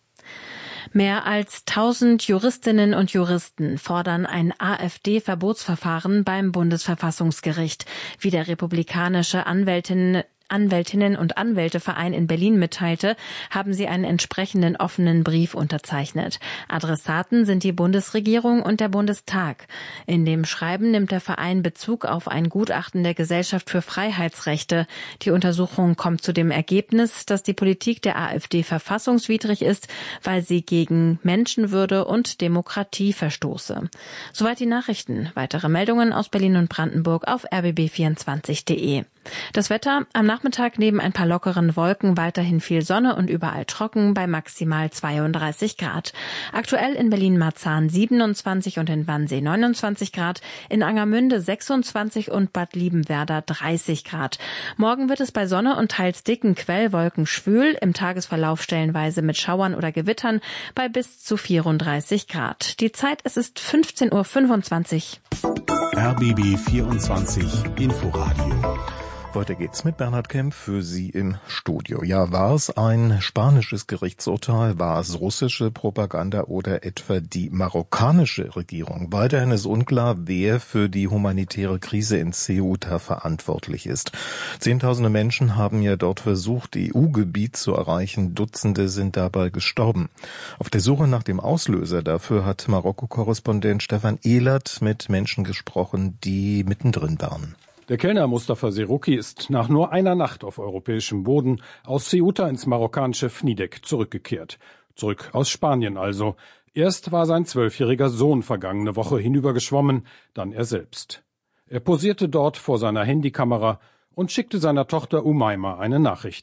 Mehr als 1000 Juristinnen und Juristen fordern ein AfD-Verbotsverfahren beim Bundesverfassungsgericht. Wie der republikanische Anwältinnen und Anwälteverein in Berlin mitteilte, haben sie einen entsprechenden offenen Brief unterzeichnet. Adressaten sind die Bundesregierung und der Bundestag. In dem Schreiben nimmt der Verein Bezug auf ein Gutachten der Gesellschaft für Freiheitsrechte. Die Untersuchung kommt zu dem Ergebnis, dass die Politik der AfD verfassungswidrig ist, weil sie gegen Menschenwürde und Demokratie verstoße. Soweit die Nachrichten. Weitere Meldungen aus Berlin und Brandenburg auf rbb24.de. Das Wetter am Nachmittag neben ein paar lockeren Wolken weiterhin viel Sonne und überall trocken bei maximal 32 Grad. Aktuell in Berlin-Marzahn 27 und in Wannsee 29 Grad, in Angermünde 26 und Bad Liebenwerda 30 Grad. Morgen wird es bei Sonne und teils dicken Quellwolken schwül, im Tagesverlauf stellenweise mit Schauern oder Gewittern bei bis zu 34 Grad. Die Zeit, es ist 15:25 Uhr. RBB 24 Inforadio. Weiter geht's mit Bernhard Kempf für Sie im Studio. Ja, war es ein spanisches Gerichtsurteil, war es russische Propaganda oder etwa die marokkanische Regierung? Weiterhin ist unklar, wer für die humanitäre Krise in Ceuta verantwortlich ist. Zehntausende Menschen haben ja dort versucht, EU-Gebiet zu erreichen. Dutzende sind dabei gestorben. Auf der Suche nach dem Auslöser dafür hat Marokko-Korrespondent Stefan Ehlert mit Menschen gesprochen, die mittendrin waren. Der Kellner Mustafa Seruki ist nach nur einer Nacht auf europäischem Boden aus Ceuta ins marokkanische Fnidek zurückgekehrt. Zurück aus Spanien also. Erst war sein 12-jähriger Sohn vergangene Woche hinübergeschwommen, dann er selbst. Er posierte dort vor seiner Handykamera und schickte seiner Tochter Umaima eine Nachricht.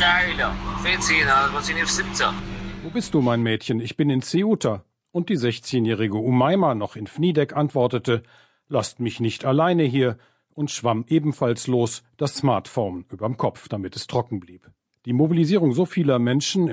Wo bist du, mein Mädchen? Ich bin in Ceuta. Und die 16-jährige Umaima, noch in Fnidek, antwortete, lasst mich nicht alleine hier, und schwamm ebenfalls los, das Smartphone überm Kopf, damit es trocken blieb. Die Mobilisierung so vieler Menschen